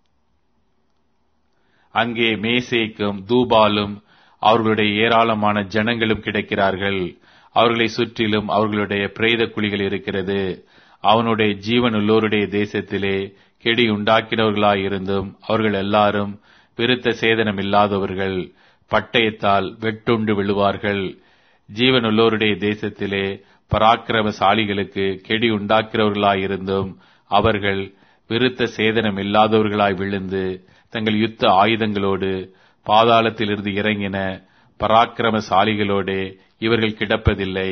அங்கே மேசேக்கும் தூபாலும் அவர்களுடைய ஏராளமான ஜனங்களும் கிடக்கிறார்கள். அவர்களை சுற்றிலும் அவர்களுடைய பிரேத குழிகள் இருக்கிறது. அவனுடைய ஜீவன் உள்ளோருடைய தேசத்திலே கெடி உண்டாக்கினவர்களாயிருந்தும் அவர்கள் எல்லாரும் விருத்த சேதனம் இல்லாதவர்கள். பட்டயத்தால் வெட்டுண்டு விழுவார்கள். ஜீவன் உள்ளோருடைய தேசத்திலே பராக்கிரமசாலிகளுக்கு கெடி உண்டாக்கிறவர்களாயிருந்தும் அவர்கள் விருத்த சேதனம் இல்லாதவர்களாய் விழுந்து தங்கள் யுத்த ஆயுதங்களோடு பாதாளத்திலிருந்து இறங்கின பராக்கிரமசாலிகளோடே இவர்கள் கிடப்பதில்லை.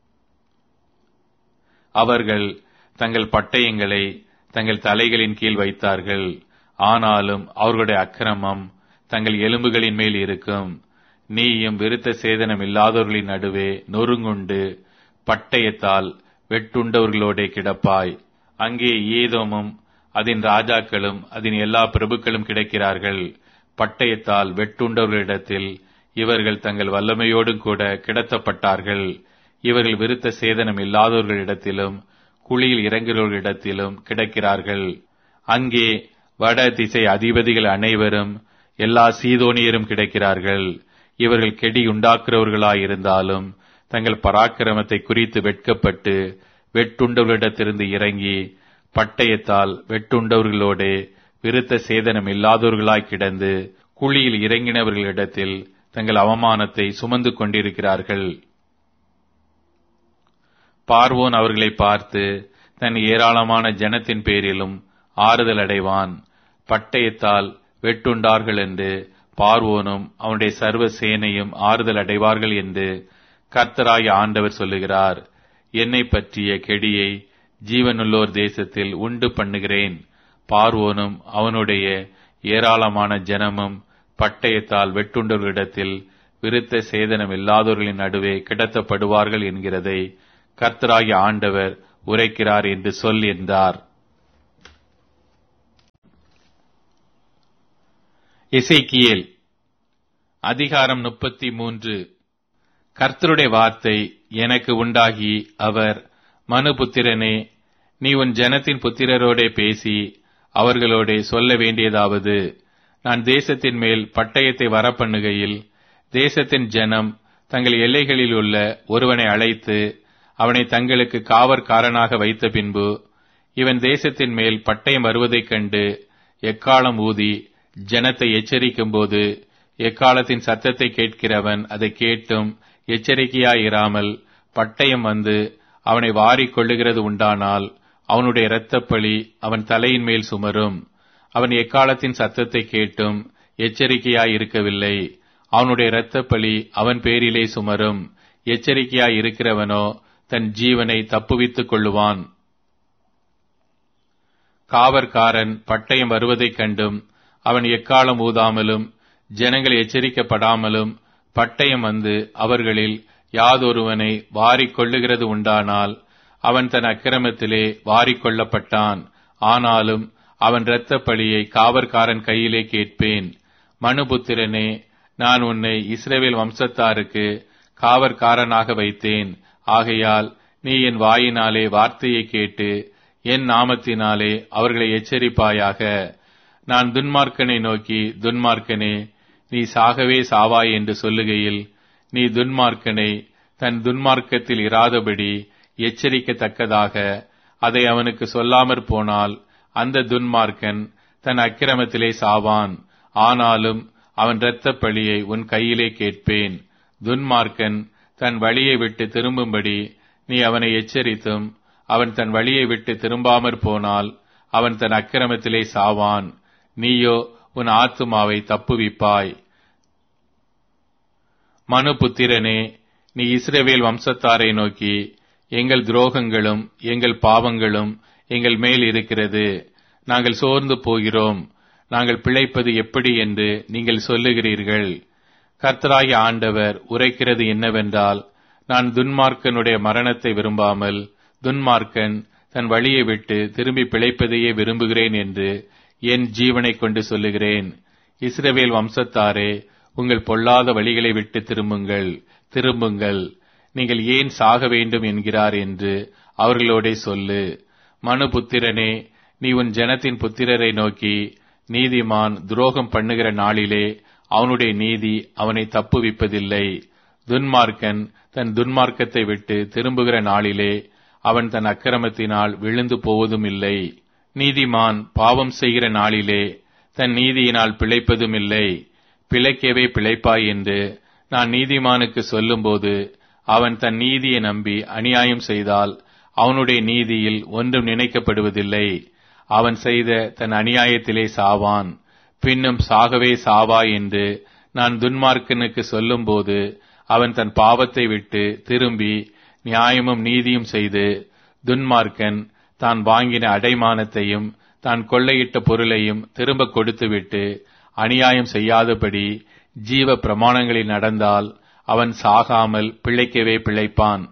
அவர்கள் தங்கள் பட்டயங்களை தங்கள் தலைகளின் கீழ் வைத்தார்கள். ஆனாலும் அவர்களுடைய அக்கிரமம் தங்கள் எலும்புகளின் மேல் இருக்கும். நீயும் விருத்த சேதனம் இல்லாதவர்களின் நடுவே நொறுங்குண்டு பட்டயத்தால் வெட்டுண்டவர்களோடே கிடப்பாய். அங்கே ஏதோமும் அதன் ராஜாக்களும் அதன் எல்லா பிரபுக்களும் கிடக்கிறார்கள். பட்டயத்தால் வெட்டுண்டவர்களிடத்தில் இவர்கள் தங்கள் வல்லமையோடும் கூட கிடத்தப்பட்டார்கள். இவர்கள் விருத்த சேதனம் இல்லாதவர்களிடத்திலும் குழியில் இறங்குகிறவர்களிடத்திலும் கிடக்கிறார்கள். அங்கே வட திசை அதிபதிகள் அனைவரும் எல்லா சீதோனியரும் கிடக்கிறார்கள். இவர்கள் கெடி உண்டாக்குறவர்களாயிருந்தாலும் தங்கள் பராக்கிரமத்தை குறித்து வெட்கப்பட்டு வெட்டுண்டவர்களிடத்திலிருந்து இறங்கி பட்டயத்தால் வெட்டுண்டவர்களோடே விருத்த சேதனம் இல்லாதவர்களாய் கிடந்து குழியில் இறங்கினவர்களிடத்தில் தங்கள் அவமானத்தை சுமந்து கொண்டிருக்கிறார்கள். பார்வோன் அவர்களை பார்த்து தன் ஏராளமான ஜனத்தின் பேரிலும் ஆறுதல் அடைவான். பட்டயத்தால் வெட்டுண்டார்கள் என்று பார்வோனும் அவனுடைய சர்வ சேனையும் ஆறுதல் அடைவார்கள் என்று கர்த்தராகிய ஆண்டவர் சொல்லுகிறார். என்னை பற்றிய கெடியை ஜீவனுள்ளோர் தேசத்தில் உண்டு பண்ணுகிறேன். பார்வோனும் அவனுடைய ஏராளமான ஜனமும் பட்டயத்தால் வெட்டுண்டவர்களிடத்தில் விருத்த சேதனம் இல்லாதவர்களின் நடுவே கிடத்தப்படுவார்கள் என்கிறதை கர்த்தராகிய ஆண்டவர் உரைக்கிறார் என்று சொல் என்றார். எசேக்கியேல் அதிகாரம் முப்பத்தி மூன்று. கர்த்தருடைய வார்த்தை எனக்கு உண்டாகி அவர், மனுபுத்திரனே, நீ உன் ஜனத்தின் புத்திரரோடே பேசி அவர்களோடே சொல்ல வேண்டியதாவது, நான் தேசத்தின் மேல் பட்டயத்தை வரப்பண்ணுகையில் தேசத்தின் ஜனம் தங்கள் எல்லைகளில் உள்ள ஒருவனை அழைத்து அவனை தங்களுக்கு காவற்காரனாக வைத்த பின்பு, இவன் தேசத்தின் மேல் பட்டயம் வருவதைக் கண்டு எக்காலம் ஊதி ஜனத்தை எச்சரிக்கும் போது, எக்காலத்தின் சத்தத்தை கேட்கிறவன் அதை கேட்டும் எச்சரிக்கையாயிராமல் பட்டயம் வந்து அவனை வாரிக் கொள்ளுகிறது உண்டானால், அவனுடைய இரத்தப்பழி அவன் தலையின் மேல் சுமரும். அவன் எக்காலத்தின் சத்தத்தை கேட்டும் எச்சரிக்கையாயிருக்கவில்லை, அவனுடைய இரத்தப்பழி அவன் பேரிலே சுமரும். எச்சரிக்கையாயிருக்கிறவனோ தன் ஜீவனை தப்புவித்துக் கொள்ளுவான். காவற்காரன் பட்டயம் வருவதைக் கண்டும் அவன் எக்காலம் ஊதாமலும் ஜனங்கள் எச்சரிக்கப்படாமலும் பட்டயம் வந்து அவர்களில் யாதொருவனை வாரிக் கொள்ளுகிறது உண்டானால், அவன் தன் அக்கிரமத்திலே வாரிக்கொள்ளப்பட்டான். ஆனாலும் அவன் இரத்தப் பழியை காவற்காரன் கையிலே கேட்பேன். மனுபுத்திரனே, நான் உன்னை இஸ்ரவேல் வம்சத்தாருக்கு காவற்காரனாக வைத்தேன். ஆகையால் நீ என் வாயினாலே வார்த்தையை கேட்டு என் நாமத்தினாலே அவர்களை எச்சரிப்பாயாக. நான் துன்மார்க்கனை நோக்கி, துன்மார்க்கனே, நீ சாகவே சாவாய் என்று சொல்லுகையில், நீ துன்மார்க்கனை தன் துன்மார்க்கத்தில் இராதபடி எச்சரிக்கத்தக்கதாக அதை அவனுக்கு சொல்லாமற் போனால், அந்த துன்மார்க்கன் தன் அக்கிரமத்திலே சாவான். ஆனாலும் அவன் இரத்தப் பழியை உன் கையிலே கேட்பேன். துன்மார்க்கன் தன் வழியை விட்டு திரும்பும்படி நீ அவனை எச்சரித்தும் அவன் தன் வழியை விட்டு திரும்பாமற் போனால், அவன் தன் அக்கிரமத்திலே சாவான். நீயோ உன் ஆத்துமாவை தப்புவிப்பாய். மனுபுத்திரனே, நீ இஸ்ரவேல் வம்சத்தாரை நோக்கி, எங்கள் துரோகங்களும் எங்கள் பாவங்களும் எங்கள் மேல் இருக்கிறது, நாங்கள் சோர்ந்து போகிறோம், நாங்கள் பிழைப்பது எப்படி என்று நீங்கள் சொல்லுகிறீர்கள். கர்த்தராகிய ஆண்டவர் உரைக்கிறது என்னவென்றால், நான் துன்மார்க்கனுடைய மரணத்தை விரும்பாமல் துன்மார்க்கன் தன் வழியை விட்டு திரும்பி பிழைப்பதையே விரும்புகிறேன் என்று என் ஜீவனை கொண்டு சொல்லுகிறேன். இஸ்ரவேல் வம்சத்தாரே, உங்கள் பொல்லாத வழிகளை விட்டு திரும்புங்கள், திரும்புங்கள், நீங்கள் ஏன் சாக வேண்டும் என்கிறார் என்று அவர்களோடே சொல்லு. மனுபுத்திரனே, நீ உன் ஜனத்தின் புத்திரரை நோக்கி, நீதிமான் துரோகம் பண்ணுகிற நாளிலே அவனுடைய நீதி அவனை தப்புவிப்பதில்லை. துன்மார்க்கன் தன் துன்மார்க்கத்தை விட்டு திரும்புகிற நாளிலே அவன் தன் அக்கிரமத்தினால் விழுந்து போவதும் இல்லை. நீதிமான் பாவம் செய்கிற நாளிலே தன் நீதியினால் பிழைப்பதும் இல்லை. பிழைக்கவே பிழைப்பாய் என்று நான் நீதிமானுக்கு சொல்லும்போது, அவன் தன் நீதியை நம்பி அநியாயம் செய்தால் அவனுடைய நீதியில் ஒன்றும் நினைக்கப்படுவதில்லை. அவன் செய்த தன் அநியாயத்திலே சாவான். பின்னும் சாகவே சாவாய் என்று நான் துன்மார்க்கனுக்கு சொல்லும்போது, அவன் தன் பாவத்தை விட்டு திரும்பி நியாயமும் நீதியும் செய்து, துன்மார்க்கன் தான் வாங்கின அடைமானத்தையும் தான் கொள்ளையிட்ட பொருளையும் திரும்ப கொடுத்துவிட்டு அநியாயம் செய்யாதபடி ஜீவ பிரமாணங்களில் நடந்தால் அவன் சாகாமல் பிழைக்கவே பிழைப்பான்.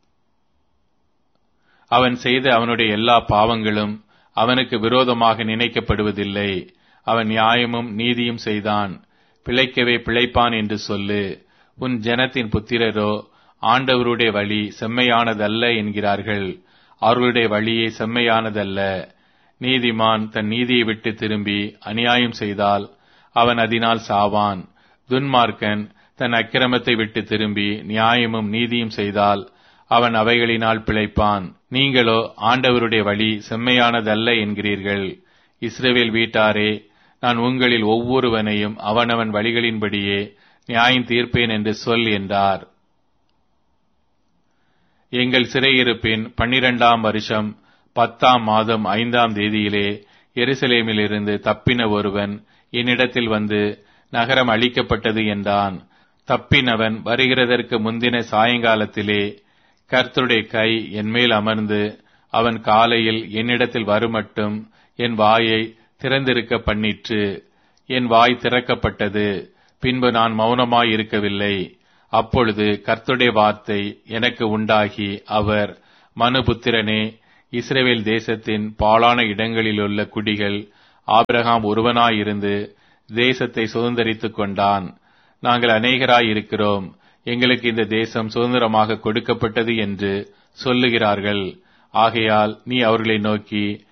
அவன் செய்த அவனுடைய எல்லா பாவங்களும் அவனுக்கு விரோதமாக நினைக்கப்படுவதில்லை. அவன் நியாயமும் நீதியும் செய்தான், பிழைக்கவே பிழைப்பான் என்று சொல்லு. உன் ஜனத்தின் புத்திரரோ, ஆண்டவருடைய வழி செம்மையானதல்ல என்கிறார்கள். அவர்களுடைய வழியே செம்மையானதல்ல. நீதிமான் தன் நீதியை விட்டு திரும்பி அநியாயம் செய்தால் அவன் அதனால் சாவான். துன்மார்க்கன் தன் அக்கிரமத்தை விட்டு திரும்பி நியாயமும் நீதியும் செய்தால் அவன் அவைகளினால் பிழைப்பான். நீங்களோ ஆண்டவருடைய வழி செம்மையானதல்ல என்கிறீர்கள். இஸ்ரவேல் வீட்டாரே, நான் உங்களில் ஒவ்வொருவனையும் அவனவன் வழிகளின்படியே நியாயம் தீர்ப்பேன் என்று சொல் என்றார். எங்கள் சிறையிருப்பின் பன்னிரண்டாம் வருஷம் பத்தாம் மாதம் ஐந்தாம் தேதியிலே எருசலேமிலிருந்து தப்பின ஒருவன் என்னிடத்தில் வந்து, நகரம் அழிக்கப்பட்டது என்றான். தப்பினவன் வருகிறதற்கு முந்தின சாயங்காலத்திலே கர்த்தருடைய கை என் மேல் அமர்ந்து, அவன் காலையில் என்னிடத்தில் வருமட்டும் என் வாயை திறந்திருக்க பண்ணிற்று. என் வாய் திறக்கப்பட்டது, பின்பு நான் மௌனமாய் இருக்கவில்லை. அப்பொழுது கர்த்தருடைய வார்த்தை எனக்கு உண்டாகி அவர், மனுபுத்திரனே, இஸ்ரவேல் தேசத்தின் பாழான இடங்களிலுள்ள குடிகள் ஆபிரகாம் ஒருவனாயிருந்து தேசத்தை சுதந்தரித்துக் கொண்டான். நாங்கள் அநேகராயிருக்கிறோம், எங்களுக்கு இந்த தேசம் சுதந்திரமாக கொடுக்கப்பட்டது என்று சொல்லுகிறார்கள். ஆகையால் நீ அவர்களை நோக்கி,